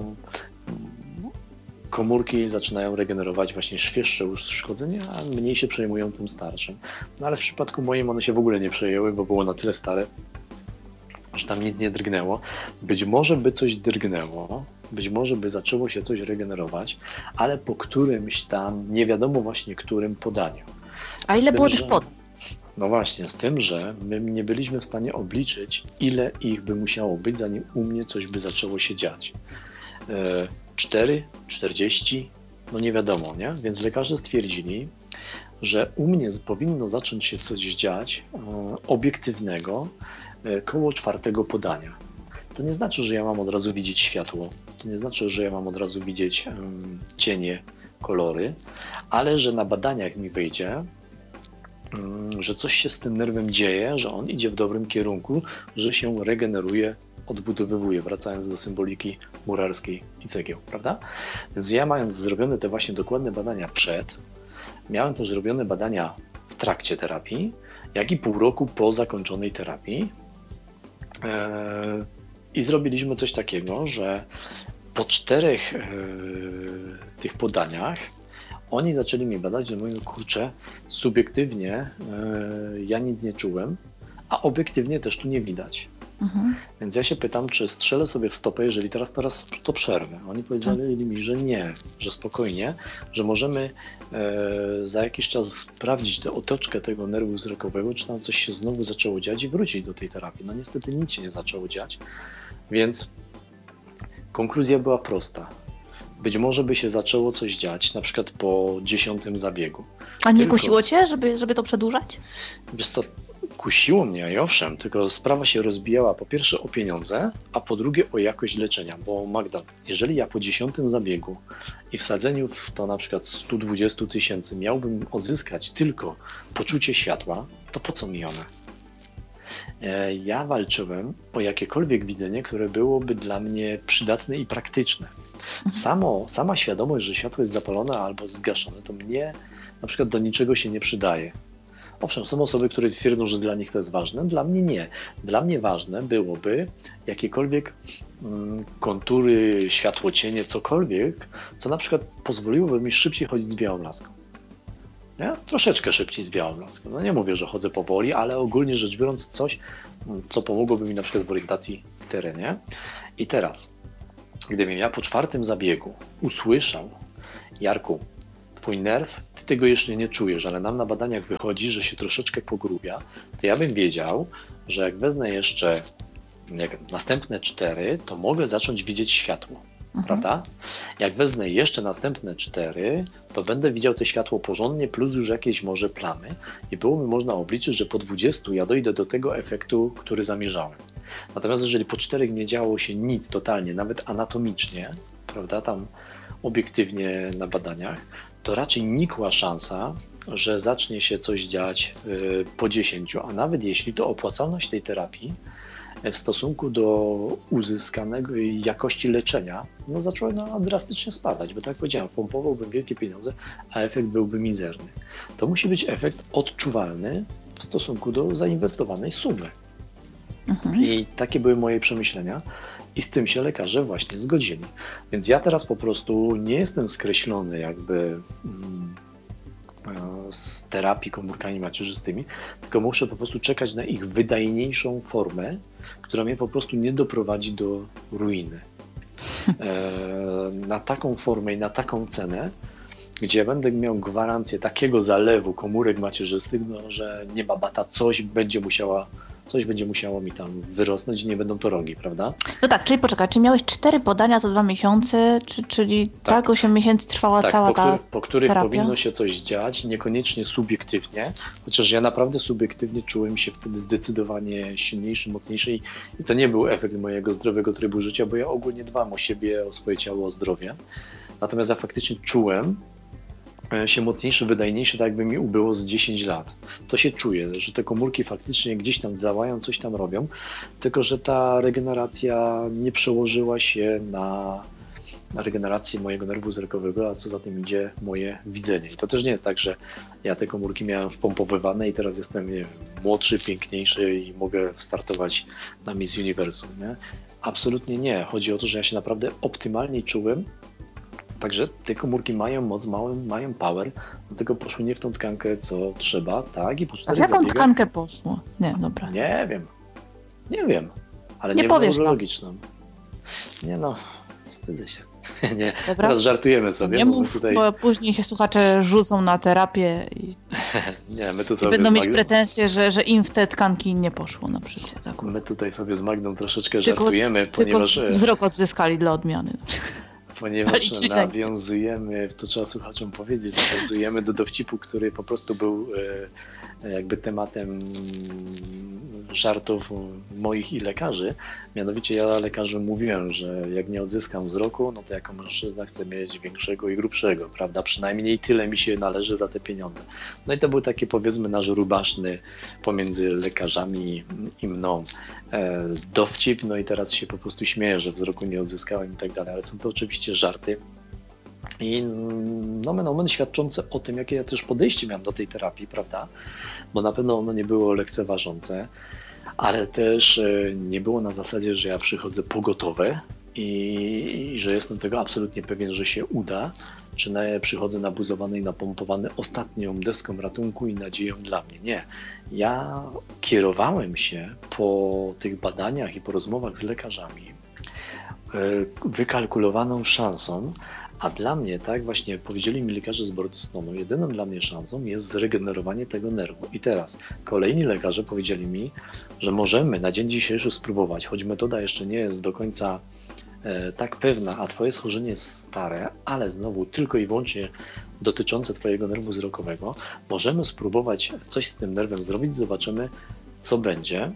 komórki zaczynają regenerować właśnie świeższe uszkodzenia, a mniej się przejmują tym starszym. No ale w przypadku moim one się w ogóle nie przejęły, bo było na tyle stare, że tam nic nie drgnęło. Być może by coś drgnęło, być może by zaczęło się coś regenerować, ale po którymś tam, nie wiadomo właśnie którym podaniu. A ile tym, było tych że... pod? No właśnie, z tym, że my nie byliśmy w stanie obliczyć, ile ich by musiało być, zanim u mnie coś by zaczęło się dziać. cztery, czterdzieści, no nie wiadomo, nie? Więc lekarze stwierdzili, że u mnie powinno zacząć się coś dziać obiektywnego koło czwartego podania. To nie znaczy, że ja mam od razu widzieć światło, to nie znaczy, że ja mam od razu widzieć um, cienie, kolory, ale że na badaniach mi wyjdzie, um, że coś się z tym nerwem dzieje, że on idzie w dobrym kierunku, że się regeneruje, odbudowywuje, wracając do symboliki murarskiej i cegieł, prawda? Więc ja, mając zrobione te właśnie dokładne badania przed, miałem też zrobione badania w trakcie terapii, jak i pół roku po zakończonej terapii. I zrobiliśmy coś takiego, że po czterech yy, tych podaniach oni zaczęli mnie badać, że mówią, kurczę, subiektywnie yy, ja nic nie czułem, a obiektywnie też tu nie widać. Mhm. Więc ja się pytam, czy strzelę sobie w stopę, jeżeli teraz, teraz to przerwę. Oni powiedzieli mi, że nie, że spokojnie, że możemy e, za jakiś czas sprawdzić tę otoczkę tego nerwu wzrokowego, czy tam coś się znowu zaczęło dziać i wrócić do tej terapii. No niestety nic się nie zaczęło dziać, więc konkluzja była prosta. Być może by się zaczęło coś dziać, na przykład po dziesiątym zabiegu. A nie Tylko... kusiło cię, żeby, żeby to przedłużać? Wiesz co, kusiło mnie, i owszem, tylko sprawa się rozbijała po pierwsze o pieniądze, a po drugie o jakość leczenia, bo Magda, jeżeli ja po dziesiątym zabiegu i wsadzeniu w to na przykład sto dwadzieścia tysięcy miałbym odzyskać tylko poczucie światła, to po co mi one? Ja walczyłem o jakiekolwiek widzenie, które byłoby dla mnie przydatne i praktyczne. Samo, sama świadomość, że światło jest zapalone albo zgaszone, to mnie na przykład do niczego się nie przydaje. Owszem, są osoby, które stwierdzą, że dla nich to jest ważne, dla mnie nie. Dla mnie ważne byłoby jakiekolwiek mm, kontury, światło, cienie, cokolwiek, co na przykład pozwoliłoby mi szybciej chodzić z białą laską. Nie? Troszeczkę szybciej z białym blaskiem. No nie mówię, że chodzę powoli, ale ogólnie rzecz biorąc coś, co pomogłoby mi na przykład w orientacji w terenie. I teraz, gdybym ja po czwartym zabiegu usłyszał: Jarku, twój nerw, ty tego jeszcze nie czujesz, ale nam na badaniach wychodzi, że się troszeczkę pogrubia, to ja bym wiedział, że jak wezmę jeszcze, nie wiem, następne cztery, to mogę zacząć widzieć światło. Mhm. Prawda? Jak wezmę jeszcze następne cztery, to będę widział to światło porządnie, plus już jakieś może plamy i byłoby można obliczyć, że po dwudziestu ja dojdę do tego efektu, który zamierzałem. Natomiast jeżeli po czterech nie działo się nic totalnie, nawet anatomicznie, prawda, tam obiektywnie na badaniach, to raczej nikła szansa, że zacznie się coś dziać yy, po dziesięciu, a nawet jeśli, to opłacalność tej terapii w stosunku do uzyskanego jakości leczenia, no zaczęła no, drastycznie spadać, bo tak jak powiedziałem, pompowałbym wielkie pieniądze, a efekt byłby mizerny. To musi być efekt odczuwalny w stosunku do zainwestowanej sumy. Mhm. I takie były moje przemyślenia i z tym się lekarze właśnie zgodzili. Więc ja teraz po prostu nie jestem skreślony jakby mm, z terapii komórkami macierzystymi, tylko muszę po prostu czekać na ich wydajniejszą formę, która mnie po prostu nie doprowadzi do ruiny. E, na taką formę i na taką cenę, gdzie będę miał gwarancję takiego zalewu komórek macierzystych, no, że nie babata, coś będzie musiała, coś będzie musiało mi tam wyrosnąć i nie będą to rogi, prawda? No tak, czyli poczekaj, czy miałeś cztery badania za dwa miesiące, czy, czyli tak, tak osiem miesięcy trwała tak, cała po ta który, po których terapia? Powinno się coś dziać, niekoniecznie subiektywnie, chociaż ja naprawdę subiektywnie czułem się wtedy zdecydowanie silniejszy, mocniejszy i, i to nie był efekt mojego zdrowego trybu życia, bo ja ogólnie dbam o siebie, o swoje ciało, o zdrowie. Natomiast ja faktycznie czułem się mocniejszy, wydajniejszy, tak jakby mi ubyło z dziesięć lat. To się czuje, że te komórki faktycznie gdzieś tam działają, coś tam robią, tylko że ta regeneracja nie przełożyła się na, na regenerację mojego nerwu wzrokowego, a co za tym idzie moje widzenie. I to też nie jest tak, że ja te komórki miałem wpompowywane i teraz jestem, nie wiem, młodszy, piękniejszy i mogę startować na Miss Universum. Nie? Absolutnie nie. Chodzi o to, że ja się naprawdę optymalnie czułem. Także te komórki mają moc, mają, mają power, dlatego poszły nie w tą tkankę, co trzeba, tak? I po czterech A w jaką zabiegach... tkankę poszło? Nie, dobra. Nie wiem, nie wiem, ale nie, nie powiesz neurologiczną. Nie no, wstydzę się. Nie, dobra? Teraz żartujemy sobie. Nie bo mów, tutaj... bo później się słuchacze rzucą na terapię i, nie, my tu i sobie będą mieć Mag... pretensje, że, że im w te tkanki nie poszło na przykład. Akurat. My tutaj sobie z Magdą troszeczkę tylko, żartujemy, ponieważ... Tylko wzrok odzyskali dla odmiany. Ponieważ nawiązujemy, to trzeba słuchaczom powiedzieć, nawiązujemy do dowcipu, który po prostu był jakby tematem żartów moich i lekarzy. Mianowicie ja lekarzom mówiłem, że jak nie odzyskam wzroku, no to jako mężczyzna chcę mieć większego i grubszego, prawda? Przynajmniej tyle mi się należy za te pieniądze. No i to był taki, powiedzmy, nasz rubaszny pomiędzy lekarzami i mną dowcip, no i teraz się po prostu śmieję, że wzroku nie odzyskałem i tak dalej, ale są to oczywiście żarty i nomen omen świadczące o tym, jakie ja też podejście miałem do tej terapii, prawda, bo na pewno ono nie było lekceważące, ale też nie było na zasadzie, że ja przychodzę pogotowe i, i że jestem tego absolutnie pewien, że się uda, czy na, przychodzę nabuzowany i napompowany ostatnią deską ratunku i nadzieją dla mnie. Nie. Ja kierowałem się po tych badaniach i po rozmowach z lekarzami wykalkulowaną szansą, a dla mnie, tak właśnie powiedzieli mi lekarze z Bordostonu, jedyną dla mnie szansą jest zregenerowanie tego nerwu. I teraz kolejni lekarze powiedzieli mi, że możemy na dzień dzisiejszy spróbować, choć metoda jeszcze nie jest do końca e, tak pewna, a twoje schorzenie jest stare, ale znowu tylko i wyłącznie dotyczące twojego nerwu wzrokowego, możemy spróbować coś z tym nerwem zrobić, zobaczymy, co będzie.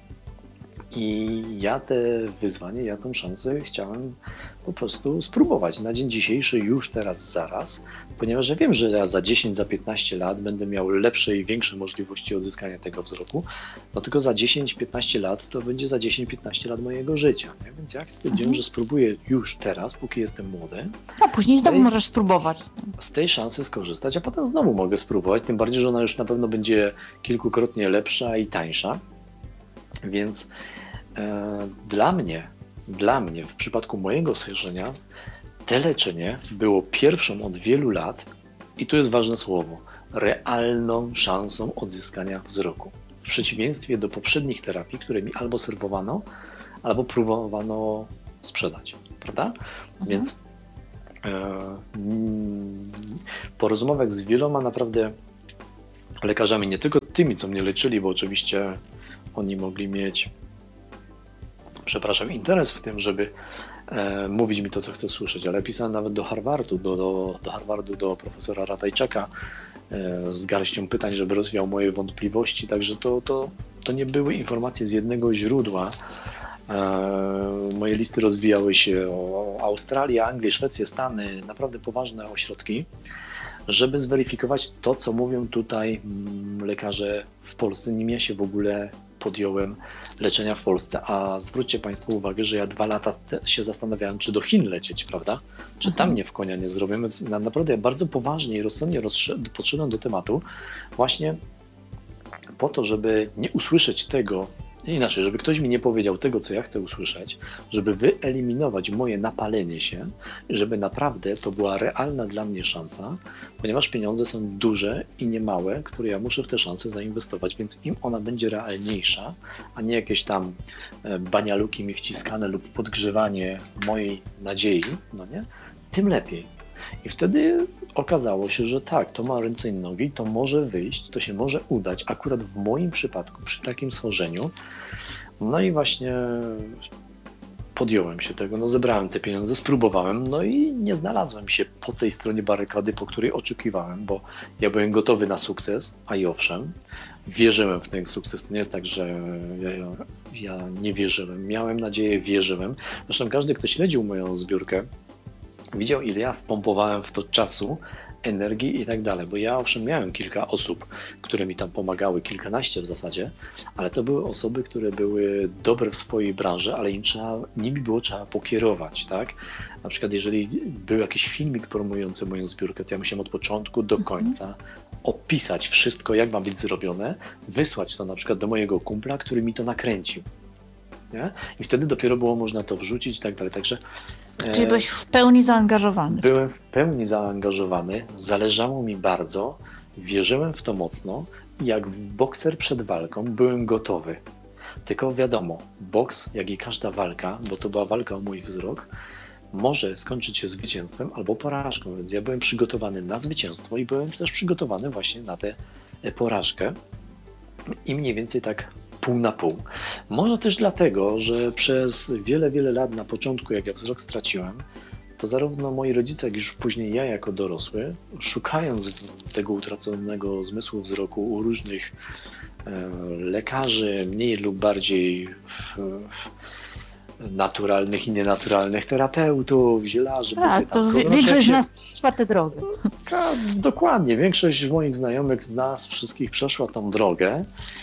I ja te wyzwanie, ja tą szansę chciałem po prostu spróbować na dzień dzisiejszy, już teraz, zaraz, ponieważ ja wiem, że ja za dziesięć, za piętnaście lat będę miał lepsze i większe możliwości odzyskania tego wzroku, no tylko za dziesięć, piętnaście lat to będzie za dziesięć, piętnaście lat mojego życia, nie? Więc ja stwierdziłem, mhm. że spróbuję już teraz, póki jestem młody. A później znowu tej, możesz spróbować. Z tej szansy skorzystać, a potem znowu mogę spróbować, tym bardziej, że ona już na pewno będzie kilkukrotnie lepsza i tańsza. Więc e, dla mnie, dla mnie w przypadku mojego schorzenia te leczenie było pierwszą od wielu lat, i tu jest ważne słowo, realną szansą odzyskania wzroku. W przeciwieństwie do poprzednich terapii, które mi albo serwowano, albo próbowano sprzedać, prawda? Mhm. Więc e, po rozmowach z wieloma naprawdę lekarzami, nie tylko tymi, co mnie leczyli, bo oczywiście oni mogli mieć, przepraszam, interes w tym, żeby e, mówić mi to, co chcę słyszeć, ale pisałem nawet do Harvardu, do, do, do Harvardu, do profesora Ratajczaka e, z garścią pytań, żeby rozwiał moje wątpliwości, także to, to, to nie były informacje z jednego źródła. E, moje listy rozwijały się o Australię, Anglię, Szwecję, Stany, naprawdę poważne ośrodki, żeby zweryfikować to, co mówią tutaj lekarze w Polsce, nim ja się w ogóle podjąłem leczenia w Polsce. A zwróćcie Państwo uwagę, że ja dwa lata się zastanawiałem, czy do Chin lecieć, prawda? Czy tam mnie w konia nie zrobią. Więc naprawdę ja bardzo poważnie i rozsądnie podszedłem do tematu właśnie po to, żeby nie usłyszeć tego, inaczej, żeby ktoś mi nie powiedział tego, co ja chcę usłyszeć, żeby wyeliminować moje napalenie się, żeby naprawdę to była realna dla mnie szansa, ponieważ pieniądze są duże i niemałe, które ja muszę w te szanse zainwestować, więc im ona będzie realniejsza, a nie jakieś tam banialuki mi wciskane lub podgrzewanie mojej nadziei, no nie, tym lepiej. I wtedy okazało się, że tak, to ma ręce i nogi, to może wyjść, to się może udać, akurat w moim przypadku, przy takim schorzeniu. No i właśnie podjąłem się tego, no zebrałem te pieniądze, spróbowałem, no i nie znalazłem się po tej stronie barykady, po której oczekiwałem, bo ja byłem gotowy na sukces, a i owszem, wierzyłem w ten sukces. To nie jest tak, że ja, ja nie wierzyłem, miałem nadzieję, wierzyłem. Zresztą każdy, kto śledził moją zbiórkę, widział, ile ja wpompowałem w to czasu, energii i tak dalej, bo ja owszem miałem kilka osób, które mi tam pomagały, kilkanaście w zasadzie, ale to były osoby, które były dobre w swojej branży, ale im trzeba, nimi było trzeba pokierować, tak? Na przykład jeżeli był jakiś filmik promujący moją zbiórkę, to ja musiałem od początku do końca opisać wszystko, jak ma być zrobione, wysłać to na przykład do mojego kumpla, który mi to nakręcił. Nie? I wtedy dopiero było można to wrzucić i tak dalej. Także, Czyli byłeś w pełni zaangażowany. Byłem w pełni zaangażowany, zależało mi bardzo, wierzyłem w to mocno i jak bokser przed walką byłem gotowy. Tylko wiadomo, boks, jak i każda walka, bo to była walka o mój wzrok, może skończyć się zwycięstwem albo porażką, więc ja byłem przygotowany na zwycięstwo i byłem też przygotowany właśnie na tę porażkę i mniej więcej tak pół na pół. Może też dlatego, że przez wiele, wiele lat na początku, jak ja wzrok straciłem, to zarówno moi rodzice, jak już później ja jako dorosły, szukając tego utraconego zmysłu wzroku u różnych e, lekarzy, mniej lub bardziej w, naturalnych i nienaturalnych terapeutów, zielarzy. A, to wie, większość z nas przeszła tę drogę. Dokładnie, większość moich znajomych z nas wszystkich przeszła tą drogę.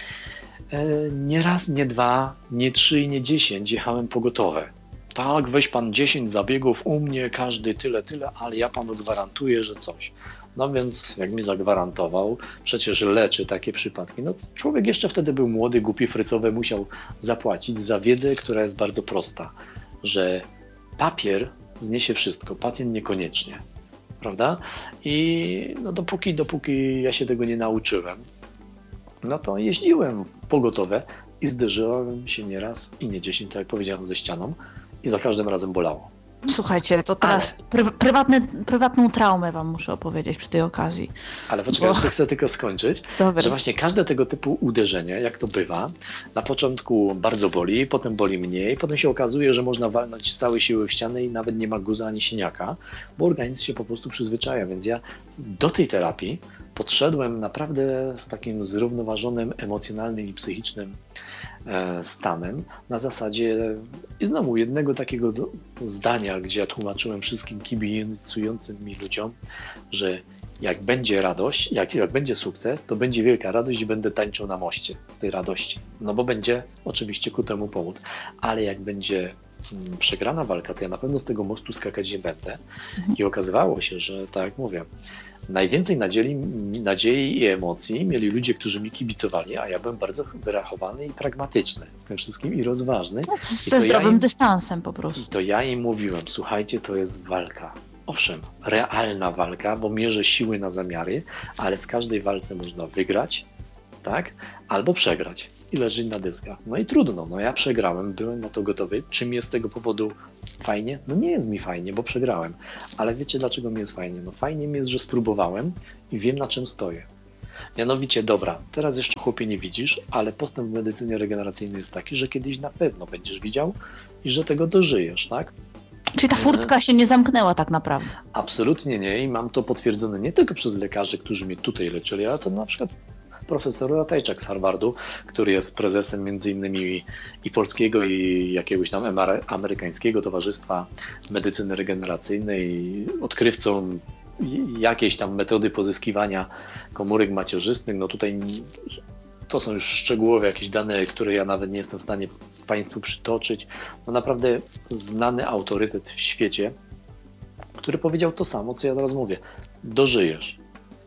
Nie raz, nie dwa, nie trzy i nie dziesięć jechałem pogotowe. Tak, weź pan dziesięć zabiegów u mnie, każdy tyle, tyle, ale ja panu gwarantuję, że coś. No więc jak mi zagwarantował, przecież leczy takie przypadki. No człowiek jeszcze wtedy był młody, głupi, frycowy, musiał zapłacić za wiedzę, która jest bardzo prosta, że papier zniesie wszystko, pacjent niekoniecznie, prawda? I no dopóki, dopóki ja się tego nie nauczyłem, no to jeździłem pogotowe i zderzyłem się nie raz i nie dziesięć, tak jak powiedziałem, ze ścianą i za każdym razem bolało. Słuchajcie, to teraz ale... pry- prywatny, prywatną traumę wam muszę opowiedzieć przy tej okazji. Ale poczekaj, bo... chcę tylko skończyć, Dobra. Że właśnie każde tego typu uderzenie, jak to bywa, na początku bardzo boli, potem boli mniej, potem się okazuje, że można walnąć z całej siły w ścianę i nawet nie ma guza ani siniaka, bo organizm się po prostu przyzwyczaja, więc ja do tej terapii podszedłem naprawdę z takim zrównoważonym emocjonalnym i psychicznym stanem na zasadzie i znowu jednego takiego zdania, gdzie ja tłumaczyłem wszystkim kibicującym mi ludziom, że jak będzie radość, jak, jak będzie sukces, to będzie wielka radość i będę tańczył na moście z tej radości. No bo będzie oczywiście ku temu powód, ale jak będzie mm, przegrana walka, to ja na pewno z tego mostu skakać nie będę. Mhm. I okazywało się, że tak jak mówię, najwięcej nadziei, nadziei i emocji mieli ludzie, którzy mi kibicowali, a ja byłem bardzo wyrachowany i pragmatyczny w tym wszystkim i rozważny. No, ze zdrowym ja im, dystansem po prostu. I to ja im mówiłem, słuchajcie, to jest walka. owszem, realna walka, bo mierzę siły na zamiary, ale w każdej walce można wygrać, tak? Albo przegrać i leżeć na dyskach. No i trudno, no ja przegrałem, byłem na to gotowy. Czy mi jest z tego powodu fajnie? No nie jest mi fajnie, bo przegrałem. Ale wiecie, dlaczego mi jest fajnie? No fajnie mi jest, że spróbowałem i wiem, na czym stoję. Mianowicie, dobra, teraz jeszcze chłopie nie widzisz, ale postęp w medycynie regeneracyjnej jest taki, że kiedyś na pewno będziesz widział i że tego dożyjesz, tak? Czyli ta furtka się nie zamknęła tak naprawdę? Absolutnie nie i mam to potwierdzone nie tylko przez lekarzy, którzy mnie tutaj leczyli, ale to na przykład profesor Ratajczak z Harvardu, który jest prezesem między innymi i polskiego i jakiegoś tam amerykańskiego Towarzystwa Medycyny Regeneracyjnej, odkrywcą jakiejś tam metody pozyskiwania komórek macierzystych. No tutaj to są już szczegółowe jakieś dane, które ja nawet nie jestem w stanie Państwu przytoczyć. No naprawdę znany autorytet w świecie, który powiedział to samo, co ja teraz mówię. Dożyjesz.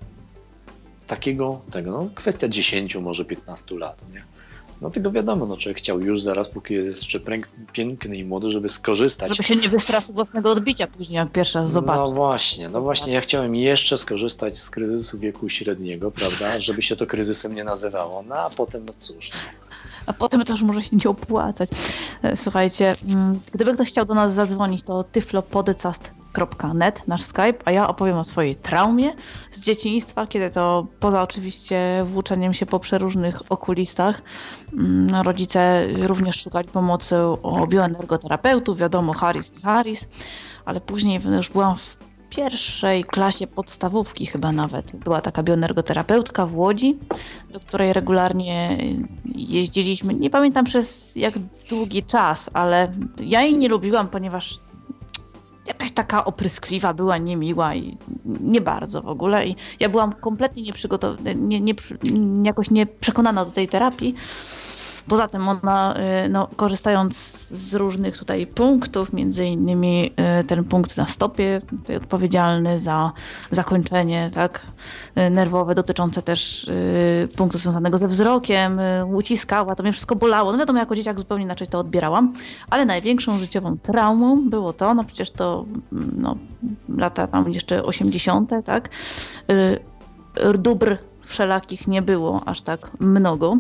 Takiego, tego, no kwestia dziesięciu, może piętnastu lat, nie? No tego wiadomo, no człowiek chciał już zaraz, póki jest jeszcze piękny i młody, żeby skorzystać. Żeby się nie wystraszył własnego odbicia później, jak pierwszy raz zobaczy. No właśnie, no właśnie, ja chciałem jeszcze skorzystać z kryzysu wieku średniego, prawda, żeby się to kryzysem nie nazywało, no a potem, no cóż. A potem to już może się nie opłacać. Słuchajcie, gdyby ktoś chciał do nas zadzwonić, to tyflopodcast kropka net, nasz Skype, a ja opowiem o swojej traumie z dzieciństwa, kiedy to poza oczywiście włóczeniem się po przeróżnych okulistach, rodzice również szukali pomocy u bioenergoterapeutów, wiadomo, Harris nie Harris, ale później już byłam w pierwszej klasie podstawówki chyba nawet. Była taka bioenergoterapeutka w Łodzi, do której regularnie jeździliśmy. Nie pamiętam przez jak długi czas, ale ja jej nie lubiłam, ponieważ jakaś taka opryskliwa była, niemiła i nie bardzo w ogóle. I ja byłam kompletnie nieprzygotowana, nie, nie, jakoś nie przekonana do tej terapii. Poza tym ona, no, korzystając z różnych tutaj punktów, między innymi ten punkt na stopie, tutaj odpowiedzialny za zakończenie, tak, nerwowe, dotyczące też punktu związanego ze wzrokiem, uciskała, to mnie wszystko bolało. No wiadomo, jako dzieciak zupełnie inaczej to odbierałam, ale największą życiową traumą było to, no przecież to no, lata tam jeszcze osiemdziesiąte, tak, dóbr wszelakich nie było aż tak mnogo.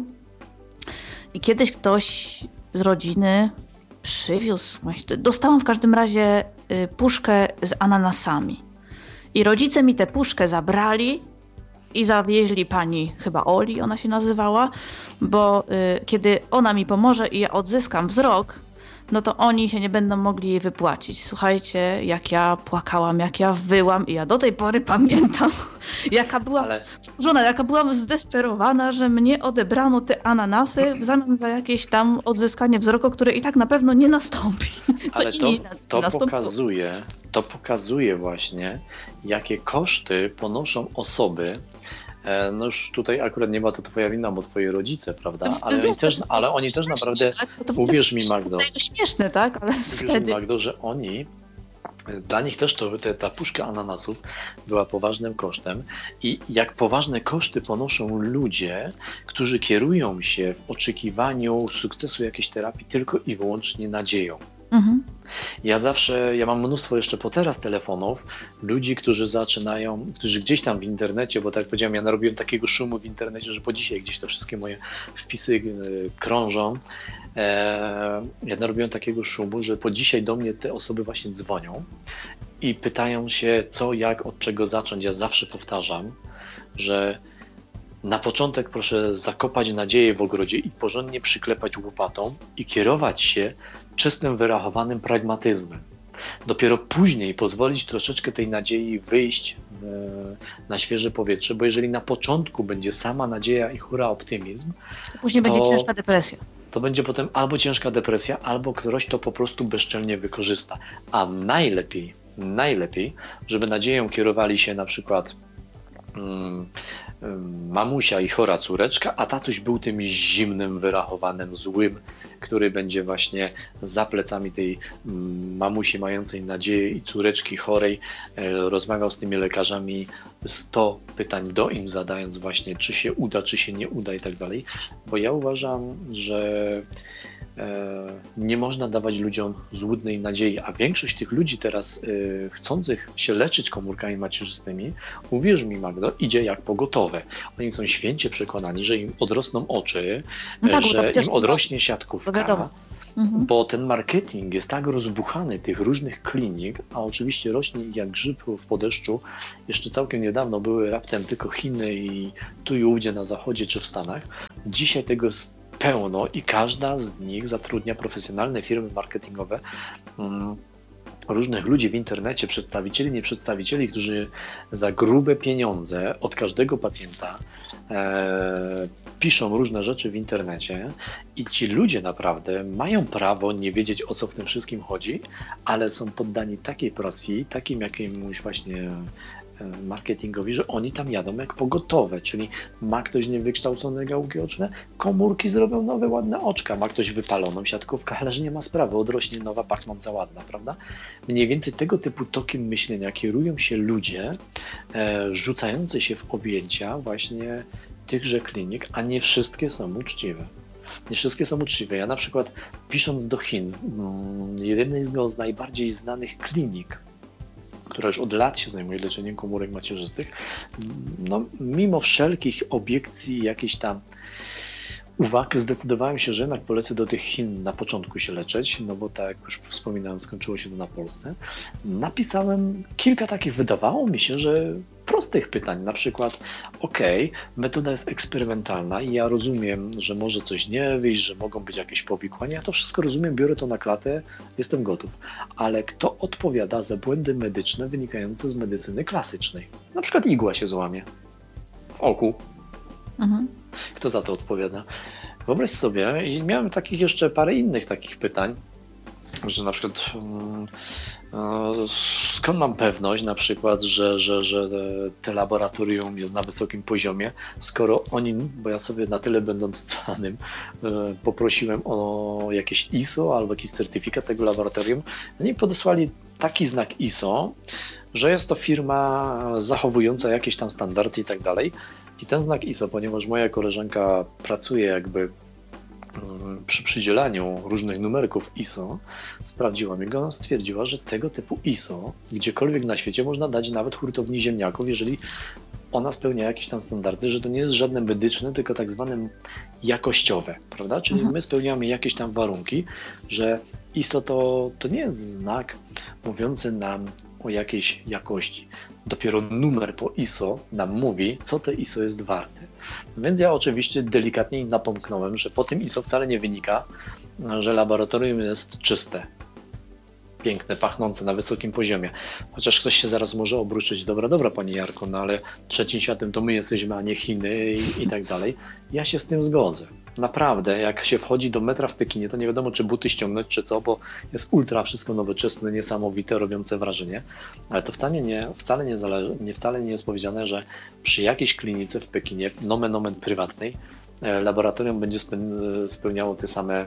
I kiedyś ktoś z rodziny przywiózł, dostałam w każdym razie puszkę z ananasami. I rodzice mi tę puszkę zabrali i zawieźli pani, chyba Oli ona się nazywała, bo y, kiedy ona mi pomoże i ja odzyskam wzrok, no to oni się nie będą mogli jej wypłacić. Słuchajcie, jak ja płakałam, jak ja wyłam i ja do tej pory pamiętam, jaka byłam Ale... wkurzona, jaka byłam zdesperowana, że mnie odebrano te ananasy w zamian za jakieś tam odzyskanie wzroku, które i tak na pewno nie nastąpi. Co Ale to, to pokazuje, to pokazuje właśnie, jakie koszty ponoszą osoby. No już tutaj akurat nie ma to twoja wina, bo twoje rodzice, prawda? Ale oni też, ale oni też naprawdę, uwierz mi Magdo, to śmieszne, tak? Ale uwierz mi Magdo, że oni, dla nich też to, te, ta puszka ananasów była poważnym kosztem i jak poważne koszty ponoszą ludzie, którzy kierują się w oczekiwaniu sukcesu jakiejś terapii tylko i wyłącznie nadzieją. Mhm. Ja zawsze, ja mam mnóstwo jeszcze po teraz telefonów, ludzi, którzy zaczynają, którzy gdzieś tam w internecie, bo tak jak powiedziałem, ja narobiłem takiego szumu w internecie, że po dzisiaj gdzieś to wszystkie moje wpisy e, krążą. E, ja narobiłem takiego szumu, że po dzisiaj do mnie te osoby właśnie dzwonią i pytają się co, jak, od czego zacząć. Ja zawsze powtarzam, że na początek proszę zakopać nadzieję w ogrodzie i porządnie przyklepać łopatą i kierować się czystym, wyrachowanym pragmatyzmem. Dopiero później pozwolić troszeczkę tej nadziei wyjść na świeże powietrze, bo jeżeli na początku będzie sama nadzieja i hura optymizm, to później to, będzie ciężka depresja. To będzie potem albo ciężka depresja, albo ktoś to po prostu bezczelnie wykorzysta. A najlepiej, najlepiej, żeby nadzieją kierowali się na przykład mamusia i chora córeczka, a tatuś był tym zimnym, wyrachowanym, złym, który będzie właśnie za plecami tej mamusi mającej nadzieję i córeczki chorej rozmawiał z tymi lekarzami, sto pytań do im zadając właśnie, czy się uda, czy się nie uda i tak dalej, bo ja uważam, że nie można dawać ludziom złudnej nadziei, a większość tych ludzi teraz chcących się leczyć komórkami macierzystymi, uwierz mi Magdo, idzie jak pogotowe. Oni są święcie przekonani, że im odrosną oczy, no tak, że to im odrośnie siatkówka, mhm. bo ten marketing jest tak rozbuchany tych różnych klinik, a oczywiście rośnie jak grzyb w podeszczu. Jeszcze całkiem niedawno były raptem tylko Chiny i tu i ówdzie na zachodzie czy w Stanach. Dzisiaj tego jest pełno i każda z nich zatrudnia profesjonalne firmy marketingowe, um, różnych ludzi w internecie, przedstawicieli, nieprzedstawicieli, którzy za grube pieniądze od każdego pacjenta e, piszą różne rzeczy w internecie i ci ludzie naprawdę mają prawo nie wiedzieć, o co w tym wszystkim chodzi, ale są poddani takiej presji, takim jakiemuś właśnie marketingowi, że oni tam jadą jak pogotowe, czyli ma ktoś niewykształcone gałki oczne, komórki zrobią nowe ładne oczka, ma ktoś wypaloną siatkówkę, ale że nie ma sprawy, odrośnie nowa, pachnąca ładna, prawda? Mniej więcej tego typu tokiem myślenia kierują się ludzie e, rzucający się w objęcia właśnie tychże klinik, a nie wszystkie są uczciwe. Nie wszystkie są uczciwe. Ja na przykład pisząc do Chin, jednego z najbardziej znanych klinik, która już od lat się zajmuje leczeniem komórek macierzystych, no, mimo wszelkich obiekcji, jakichś tam uwag, zdecydowałem się, że jednak polecę do tych Chin na początku się leczyć, no bo tak jak już wspominałem, skończyło się to na Polsce. Napisałem kilka takich, wydawało mi się, że prostych pytań, na przykład okej, okay, metoda jest eksperymentalna i ja rozumiem, że może coś nie wyjść, że mogą być jakieś powikłania, ja to wszystko rozumiem, biorę to na klatę, jestem gotów, ale kto odpowiada za błędy medyczne wynikające z medycyny klasycznej? Na przykład igła się złamie w oku. Mhm. Kto za to odpowiada? Wyobraź sobie, i miałem takich jeszcze parę innych takich pytań, że na przykład skąd mam pewność na przykład, że, że, że te laboratorium jest na wysokim poziomie, skoro oni, bo ja sobie na tyle będąc cwanym poprosiłem o jakieś I S O albo jakiś certyfikat tego laboratorium, oni podesłali taki znak I S O, że jest to firma zachowująca jakieś tam standardy i tak dalej. I ten znak I S O, ponieważ moja koleżanka pracuje jakby przy przydzielaniu różnych numerków I S O, sprawdziłam i ona stwierdziła, że tego typu I S O gdziekolwiek na świecie można dać nawet hurtowni ziemniaków, jeżeli ona spełnia jakieś tam standardy, że to nie jest żadne medyczne, tylko tak zwane jakościowe, prawda? Czyli my spełniamy jakieś tam warunki, że I S O to, to nie jest znak mówiący nam o jakiejś jakości. Dopiero numer po I S O nam mówi, co to I S O jest warte. Więc ja oczywiście delikatnie napomknąłem, że po tym I S O wcale nie wynika, że laboratorium jest czyste, piękne, pachnące, na wysokim poziomie. Chociaż ktoś się zaraz może obrócić, dobra, dobra Pani Jarko, no ale trzecim światem to my jesteśmy, a nie Chiny i, i tak dalej. Ja się z tym zgodzę. Naprawdę, jak się wchodzi do metra w Pekinie, to nie wiadomo, czy buty ściągnąć, czy co, bo jest ultra wszystko nowoczesne, niesamowite, robiące wrażenie. Ale to wcale nie, wcale nie, zależy, nie, wcale nie jest powiedziane, że przy jakiejś klinice w Pekinie, nomen omen prywatnej, laboratorium będzie spełniało te same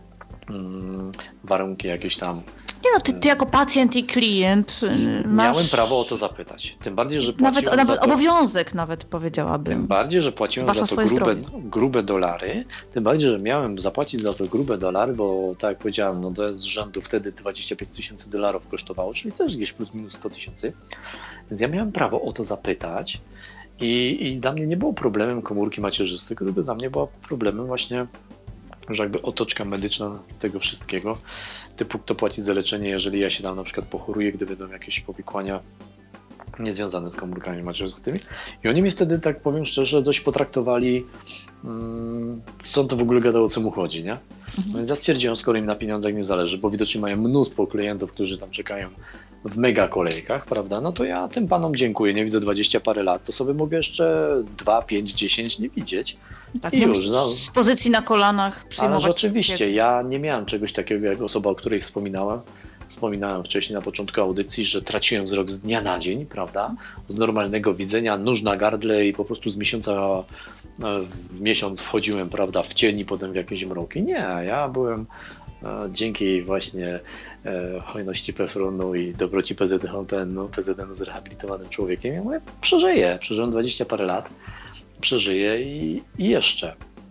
mm, warunki jakieś tam. Nie no, ty, ty jako pacjent i klient masz... Miałem prawo o to zapytać. Tym bardziej, że płaciłem Nawet, nawet za to... obowiązek nawet powiedziałabym. Tym bardziej, że płaciłem za to grube, grube dolary. Tym bardziej, że miałem zapłacić za to grube dolary, bo tak jak powiedziałem, no to jest z rzędu wtedy dwadzieścia pięć tysięcy dolarów kosztowało, czyli też gdzieś plus minus sto tysięcy. Więc ja miałem prawo o to zapytać i, i dla mnie nie było problemem komórki macierzyste, tylko dla mnie było problemem właśnie, że jakby otoczka medyczna tego wszystkiego, typu kto płaci za leczenie, jeżeli ja się tam na przykład pochoruję, gdy będą jakieś powikłania niezwiązane z komórkami macierzystymi. I oni mnie wtedy, tak powiem szczerze, dość potraktowali, hmm, co on to w ogóle gadał, o co mu chodzi, nie? Mhm. Więc ja stwierdziłem, skoro im na pieniądzach nie zależy, bo widocznie mają mnóstwo klientów, którzy tam czekają w mega kolejkach, prawda? No to ja tym panom dziękuję, nie widzę dwadzieścia parę lat, to sobie mogę jeszcze dwa, pięć, dziesięć nie widzieć. Tak, i już. No, z pozycji na kolanach przyjmować. Ale rzeczywiście, ja nie miałem czegoś takiego jak osoba, o której wspominałem. Wspominałem wcześniej na początku audycji, że traciłem wzrok z dnia na dzień, prawda? Z normalnego widzenia, nóż na gardle i po prostu z miesiąca w miesiąc wchodziłem, prawda, w cień i potem w jakieś mroki. Nie, ja byłem dzięki właśnie hojności Pefronu i dobroci P Z N-u, P Z N-u zrehabilitowanym człowiekiem. Ja mówię, przeżyję, przeżyłem dwadzieścia parę lat, przeżyję i, i jeszcze.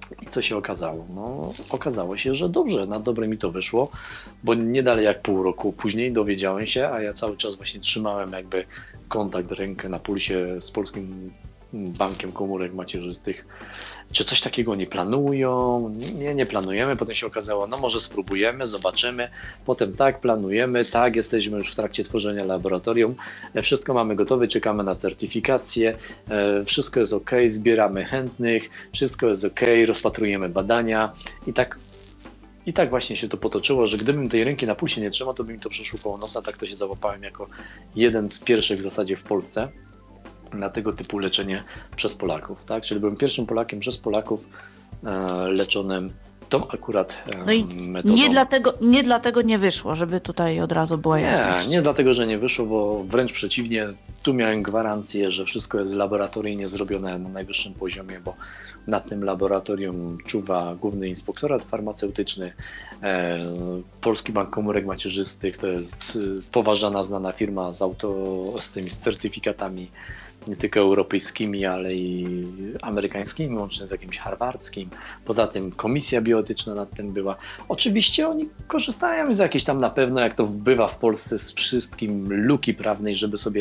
I co się okazało? No, okazało się, że dobrze, na dobre mi to wyszło, bo nie dalej jak pół roku później dowiedziałem się, a ja cały czas właśnie trzymałem jakby kontakt, rękę na pulsie z Polskim Bankiem Komórek Macierzystych, czy coś takiego nie planują, nie, nie planujemy, potem się okazało, no może spróbujemy, zobaczymy, potem tak, planujemy, tak, jesteśmy już w trakcie tworzenia laboratorium, wszystko mamy gotowe, czekamy na certyfikację, wszystko jest ok, zbieramy chętnych, wszystko jest ok, rozpatrujemy badania i tak I tak właśnie się to potoczyło, że gdybym tej ręki na pulsie nie trzymał, to by mi to przeszło koło nosa, tak to się załapałem jako jeden z pierwszych w zasadzie w Polsce na tego typu leczenie przez Polaków, tak? Czyli byłem pierwszym Polakiem przez Polaków e, leczonym tą akurat e, No i metodą. nie dlatego, nie dlatego nie wyszło, żeby tutaj od razu była jasność. Nie, nie dlatego, że nie wyszło, bo wręcz przeciwnie, tu miałem gwarancję, że wszystko jest laboratoryjnie zrobione na najwyższym poziomie, bo nad tym laboratorium czuwa Główny Inspektorat Farmaceutyczny, e, Polski Bank Komórek Macierzystych, to jest poważana, znana firma z, auto, z tymi certyfikatami, nie tylko europejskimi, ale i amerykańskimi, łącznie z jakimś harwardzkim. Poza tym komisja bioetyczna nad tym była. Oczywiście oni korzystają z jakiejś tam na pewno, jak to bywa w Polsce, z wszystkim luki prawnej, żeby sobie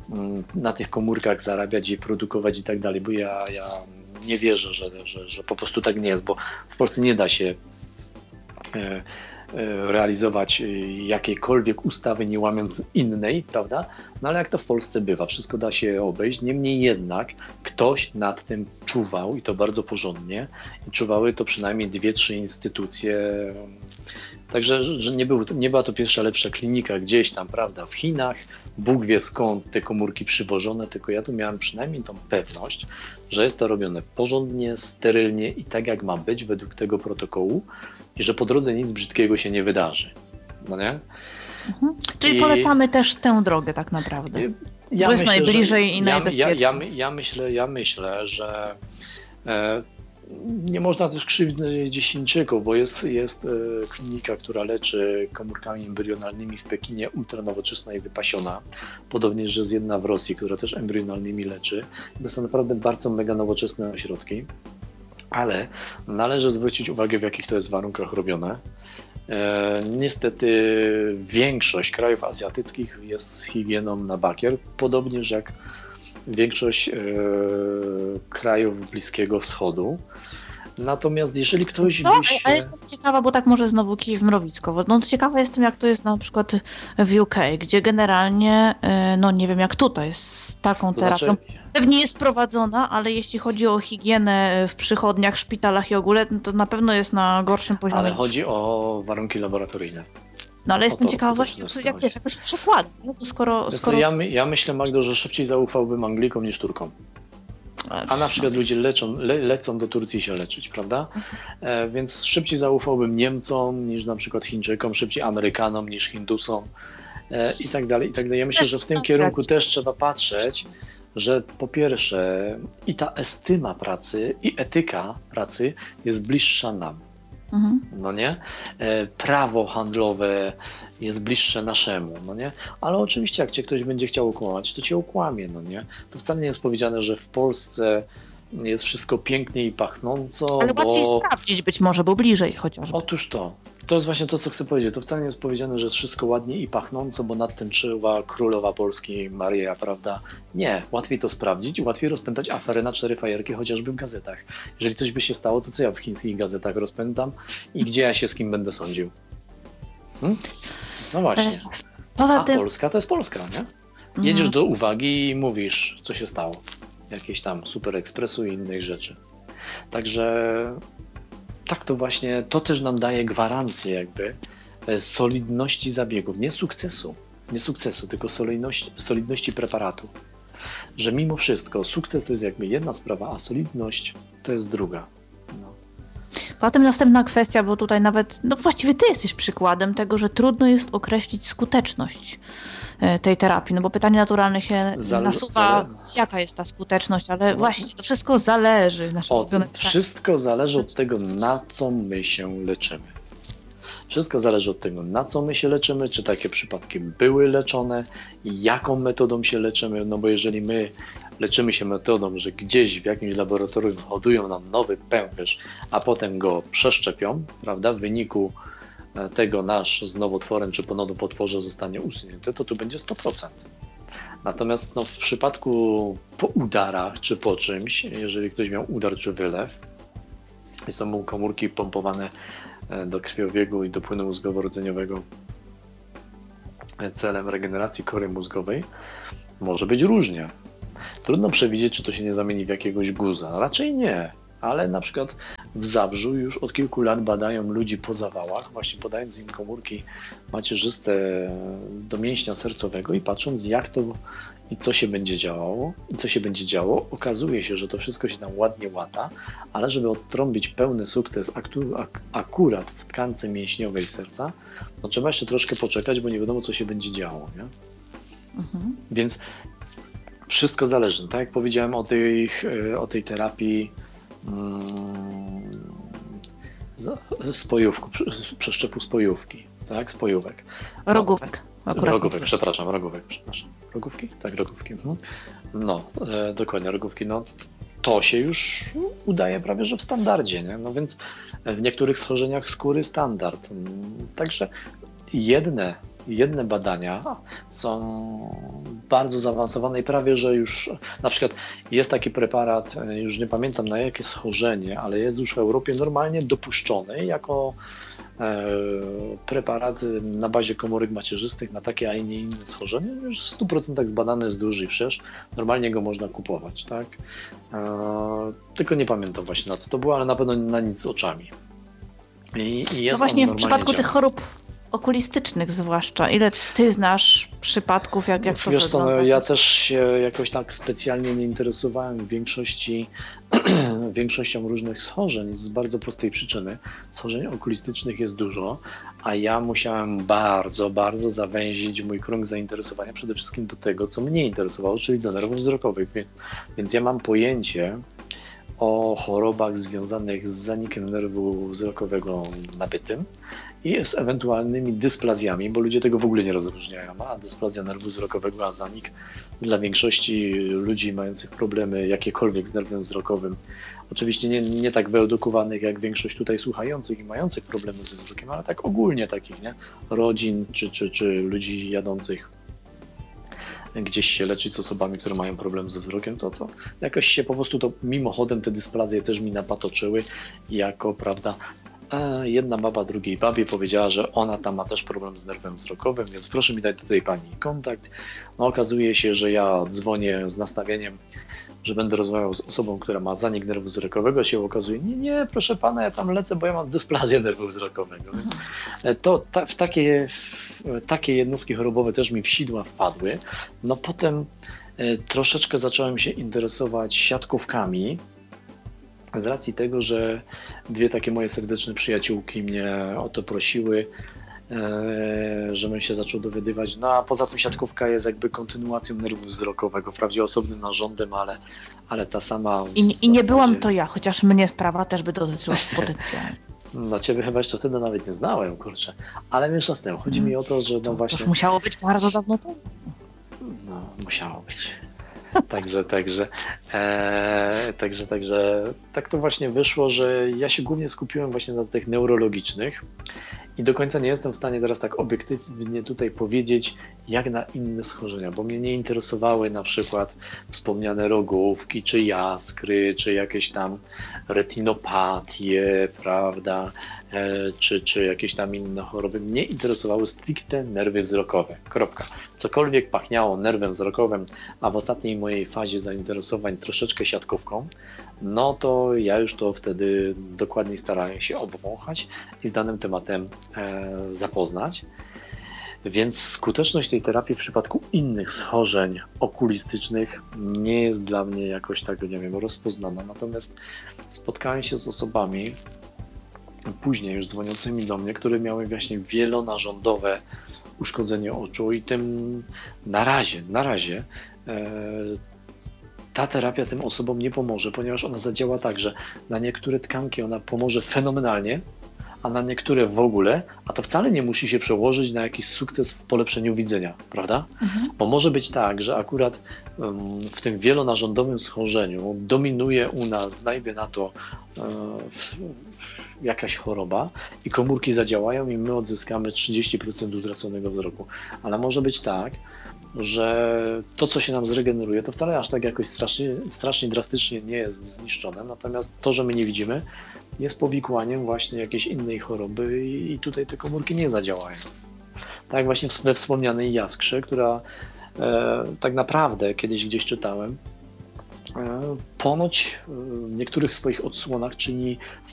na tych komórkach zarabiać i produkować i tak dalej, bo ja, ja nie wierzę, że, że, że po prostu tak nie jest, bo w Polsce nie da się e, realizować jakiejkolwiek ustawy, nie łamiąc innej, prawda? No ale jak to w Polsce bywa, wszystko da się obejść, niemniej jednak ktoś nad tym czuwał i to bardzo porządnie i czuwały to przynajmniej dwie, trzy instytucje. Także że nie, był, nie była to pierwsza lepsza klinika gdzieś tam, prawda, w Chinach, Bóg wie skąd te komórki przywożone, tylko ja tu miałem przynajmniej tą pewność, że jest to robione porządnie, sterylnie i tak jak ma być według tego protokołu i że po drodze nic brzydkiego się nie wydarzy, no nie? Mhm. Czyli I... polecamy też tę drogę tak naprawdę, ja bo jest myślę, najbliżej i ja, najbezpieczniej. Ja, ja, ja, myślę, ja myślę, że e, nie można też krzywdzić Chińczyków, bo jest, jest e, klinika, która leczy komórkami embrionalnymi w Pekinie, ultranowoczesna i wypasiona. Podobnie, że jest jedna w Rosji, która też embrionalnymi leczy. To są naprawdę bardzo mega nowoczesne ośrodki, ale należy zwrócić uwagę, w jakich to jest warunkach robione. E, niestety większość krajów azjatyckich jest z higieną na bakier, podobnież jak większość e, krajów Bliskiego Wschodu. Natomiast jeżeli ktoś Co? by się... A jestem ciekawa, bo tak może znowu kij w mrowisko. No ciekawa jestem, jak to jest na przykład w U K, gdzie generalnie, no nie wiem jak tutaj, z taką To terapią znaczy... pewnie jest prowadzona, ale jeśli chodzi o higienę w przychodniach, szpitalach i ogóle, to na pewno jest na gorszym poziomie. Ale chodzi o warunki laboratoryjne. No ale jestem to, ciekawa to właśnie, to jak wiesz, jakoś przykład. No, skoro, Wiesz, skoro... Ja, my, ja myślę, Magdo, że szybciej zaufałbym Anglikom niż Turkom. A na przykład ludzie leczą, le, lecą do Turcji się leczyć, prawda? E, więc szybciej zaufałbym Niemcom niż na przykład Chińczykom, szybciej Amerykanom niż Hindusom e, i tak dalej, i tak dalej. Ja myślę, że w tym kierunku też trzeba patrzeć, że po pierwsze i ta estyma pracy, i etyka pracy jest bliższa nam. Mhm. No nie? E, prawo handlowe jest bliższe naszemu, no nie? Ale oczywiście jak cię ktoś będzie chciał okłamać, to cię okłamie, no nie? To wcale nie jest powiedziane, że w Polsce jest wszystko pięknie i pachnąco, ale bo... łatwiej sprawdzić być może, bo bliżej chociażby. Otóż to. To jest właśnie to, co chcę powiedzieć. To wcale nie jest powiedziane, że jest wszystko ładnie i pachnąco, bo nad tym czuwa królowa Polski Maryja, prawda? Nie. Łatwiej to sprawdzić, łatwiej rozpętać aferę na cztery fajerki, chociażby w gazetach. Jeżeli coś by się stało, to co ja w chińskich gazetach rozpętam i gdzie ja się z kim będę sądził? Hmm? No właśnie. Poza A tym... Polska to jest Polska, nie? Jedziesz mhm. do uwagi i mówisz, co się stało. Jakieś tam Super Ekspresu i innych rzeczy. Także tak to właśnie, to też nam daje gwarancję jakby solidności zabiegów, nie sukcesu, nie sukcesu, tylko solidności, solidności preparatu. Że mimo wszystko sukces to jest jakby jedna sprawa, a solidność to jest druga. No. Poza tym następna kwestia, bo tutaj nawet, no właściwie ty jesteś przykładem tego, że trudno jest określić skuteczność tej terapii, no bo pytanie naturalne się Zale- nasuwa, zale- jaka jest ta skuteczność, ale no. właśnie to wszystko zależy. Od, wszystko zależy od tego, na co my się leczymy. Wszystko zależy od tego, na co my się leczymy, czy takie przypadki były leczone, jaką metodą się leczymy, no bo jeżeli my leczymy się metodą, że gdzieś w jakimś laboratorium hodują nam nowy pęcherz, a potem go przeszczepią, prawda, w wyniku tego nasz z nowotworem czy po nowotworze zostanie usunięty, to tu będzie sto procent. Natomiast no, w przypadku po udarach czy po czymś, jeżeli ktoś miał udar czy wylew i są mu komórki pompowane do krwiobiegu i do płynu mózgowo-rdzeniowego celem regeneracji kory mózgowej, może być różnie. Trudno przewidzieć, czy to się nie zamieni w jakiegoś guza. Raczej nie, ale na przykład w Zabrzu już od kilku lat badają ludzi po zawałach, właśnie podając im komórki macierzyste do mięśnia sercowego i patrząc, jak to i co się będzie działało, i co się będzie działo, okazuje się, że to wszystko się tam ładnie łata, ale żeby odtrąbić pełny sukces aktu- ak- akurat w tkance mięśniowej serca, no trzeba jeszcze troszkę poczekać, bo nie wiadomo, co się będzie działo, nie? Mhm. Więc wszystko zależy. Tak jak powiedziałem o tej, o tej terapii hmm, spojówku, przeszczepu spojówki, tak? Spojówek. No, rogówek. Akurat rogówek, przepraszam, rogówek, przepraszam. Rogówki? Tak, rogówki. Mhm. No, e, dokładnie, rogówki. No, to się już udaje prawie, że w standardzie, nie? No więc w niektórych schorzeniach skóry standard. Także jedne Jedne badania są bardzo zaawansowane i prawie, że już na przykład jest taki preparat, już nie pamiętam na jakie schorzenie, ale jest już w Europie normalnie dopuszczony jako e, preparat na bazie komórek macierzystych na takie, a nie inne schorzenie. Już w stu procentach zbadany jest duży i wszerz. Normalnie go można kupować, tak? E, tylko nie pamiętam właśnie na co to było, ale na pewno na nic z oczami. I, i jest no właśnie w przypadku działa. tych chorób okulistycznych zwłaszcza. Ile ty znasz przypadków, jak, jak to Wiesz co, no, wygląda? ja też się jakoś tak specjalnie nie interesowałem w większości, większością różnych schorzeń z bardzo prostej przyczyny. Schorzeń okulistycznych jest dużo, a ja musiałem bardzo, bardzo zawęzić mój krąg zainteresowania przede wszystkim do tego, co mnie interesowało, czyli do nerwów wzrokowych. Więc ja mam pojęcie o chorobach związanych z zanikiem nerwu wzrokowego nabytym i z ewentualnymi dysplazjami, bo ludzie tego w ogóle nie rozróżniają, a dysplazja nerwu wzrokowego, a zanik dla większości ludzi mających problemy jakiekolwiek z nerwem wzrokowym, oczywiście nie, nie tak wyedukowanych jak większość tutaj słuchających i mających problemy ze wzrokiem, ale tak ogólnie takich, nie? Rodzin czy, czy, czy ludzi jadących gdzieś się leczyć z osobami, które mają problem ze wzrokiem, to, to jakoś się po prostu to mimochodem te dysplazje też mi napatoczyły jako, prawda, jedna baba drugiej babie powiedziała, że ona tam ma też problem z nerwem wzrokowym, więc proszę mi dać do tej pani kontakt. No okazuje się, że ja dzwonię z nastawieniem, że będę rozmawiał z osobą, która ma zanik nerwu wzrokowego, się okazuje, nie, nie, proszę pana, ja tam lecę, bo ja mam dysplazję nerwu wzrokowego. Więc to ta, w, takie, w takie jednostki chorobowe też mi w sidła wpadły. No potem e, troszeczkę zacząłem się interesować siatkówkami, z racji tego, że dwie takie moje serdeczne przyjaciółki mnie o to prosiły, e, żebym się zaczął dowiadywać. No a poza tym siatkówka jest jakby kontynuacją nerwu wzrokowego, wprawdzie osobnym narządem, ale, ale ta sama... I, zasadzie... I nie byłam to ja, chociaż mnie sprawa też by dotyczyła potencjalnie. Dla ciebie chyba jeszcze wtedy nawet nie znałem, kurczę. Ale mniejsza z tym, chodzi mi o to, że no to, właśnie... To musiało być bardzo dawno temu. No, musiało być. Także, także, e, także, także, tak to właśnie wyszło, że ja się głównie skupiłem właśnie na tych neurologicznych i do końca nie jestem w stanie teraz tak obiektywnie tutaj powiedzieć, jak na inne schorzenia, bo mnie nie interesowały na przykład wspomniane rogówki, czy jaskry, czy jakieś tam retinopatie, prawda, e, czy, czy jakieś tam inne choroby. Mnie interesowały stricte nerwy wzrokowe, kropka. Cokolwiek pachniało nerwem wzrokowym, a w ostatniej mojej fazie zainteresowań troszeczkę siatkówką, no to ja już to wtedy dokładniej starałem się obwąchać i z danym tematem e, zapoznać. Więc skuteczność tej terapii w przypadku innych schorzeń okulistycznych nie jest dla mnie jakoś tak, nie wiem, rozpoznana. Natomiast spotkałem się z osobami później już dzwoniącymi do mnie, które miały właśnie wielonarządowe uszkodzenie oczu i tym na razie, na razie e, ta terapia tym osobom nie pomoże, ponieważ ona zadziała tak, że na niektóre tkanki ona pomoże fenomenalnie, a na niektóre w ogóle, a to wcale nie musi się przełożyć na jakiś sukces w polepszeniu widzenia, prawda? Mhm. Bo może być tak, że akurat um, w tym wielonarządowym schorzeniu dominuje u nas, dajmy na to, um, jakaś choroba i komórki zadziałają i my odzyskamy trzydzieści procent utraconego wzroku. Ale może być tak, że to, co się nam zregeneruje, to wcale aż tak jakoś strasznie, strasznie drastycznie nie jest zniszczone, natomiast to, że my nie widzimy, jest powikłaniem właśnie jakiejś innej choroby i tutaj te komórki nie zadziałają. Tak właśnie we wspomnianej jaskrze, która e, tak naprawdę kiedyś gdzieś czytałem, e, ponoć w niektórych swoich odsłonach czyni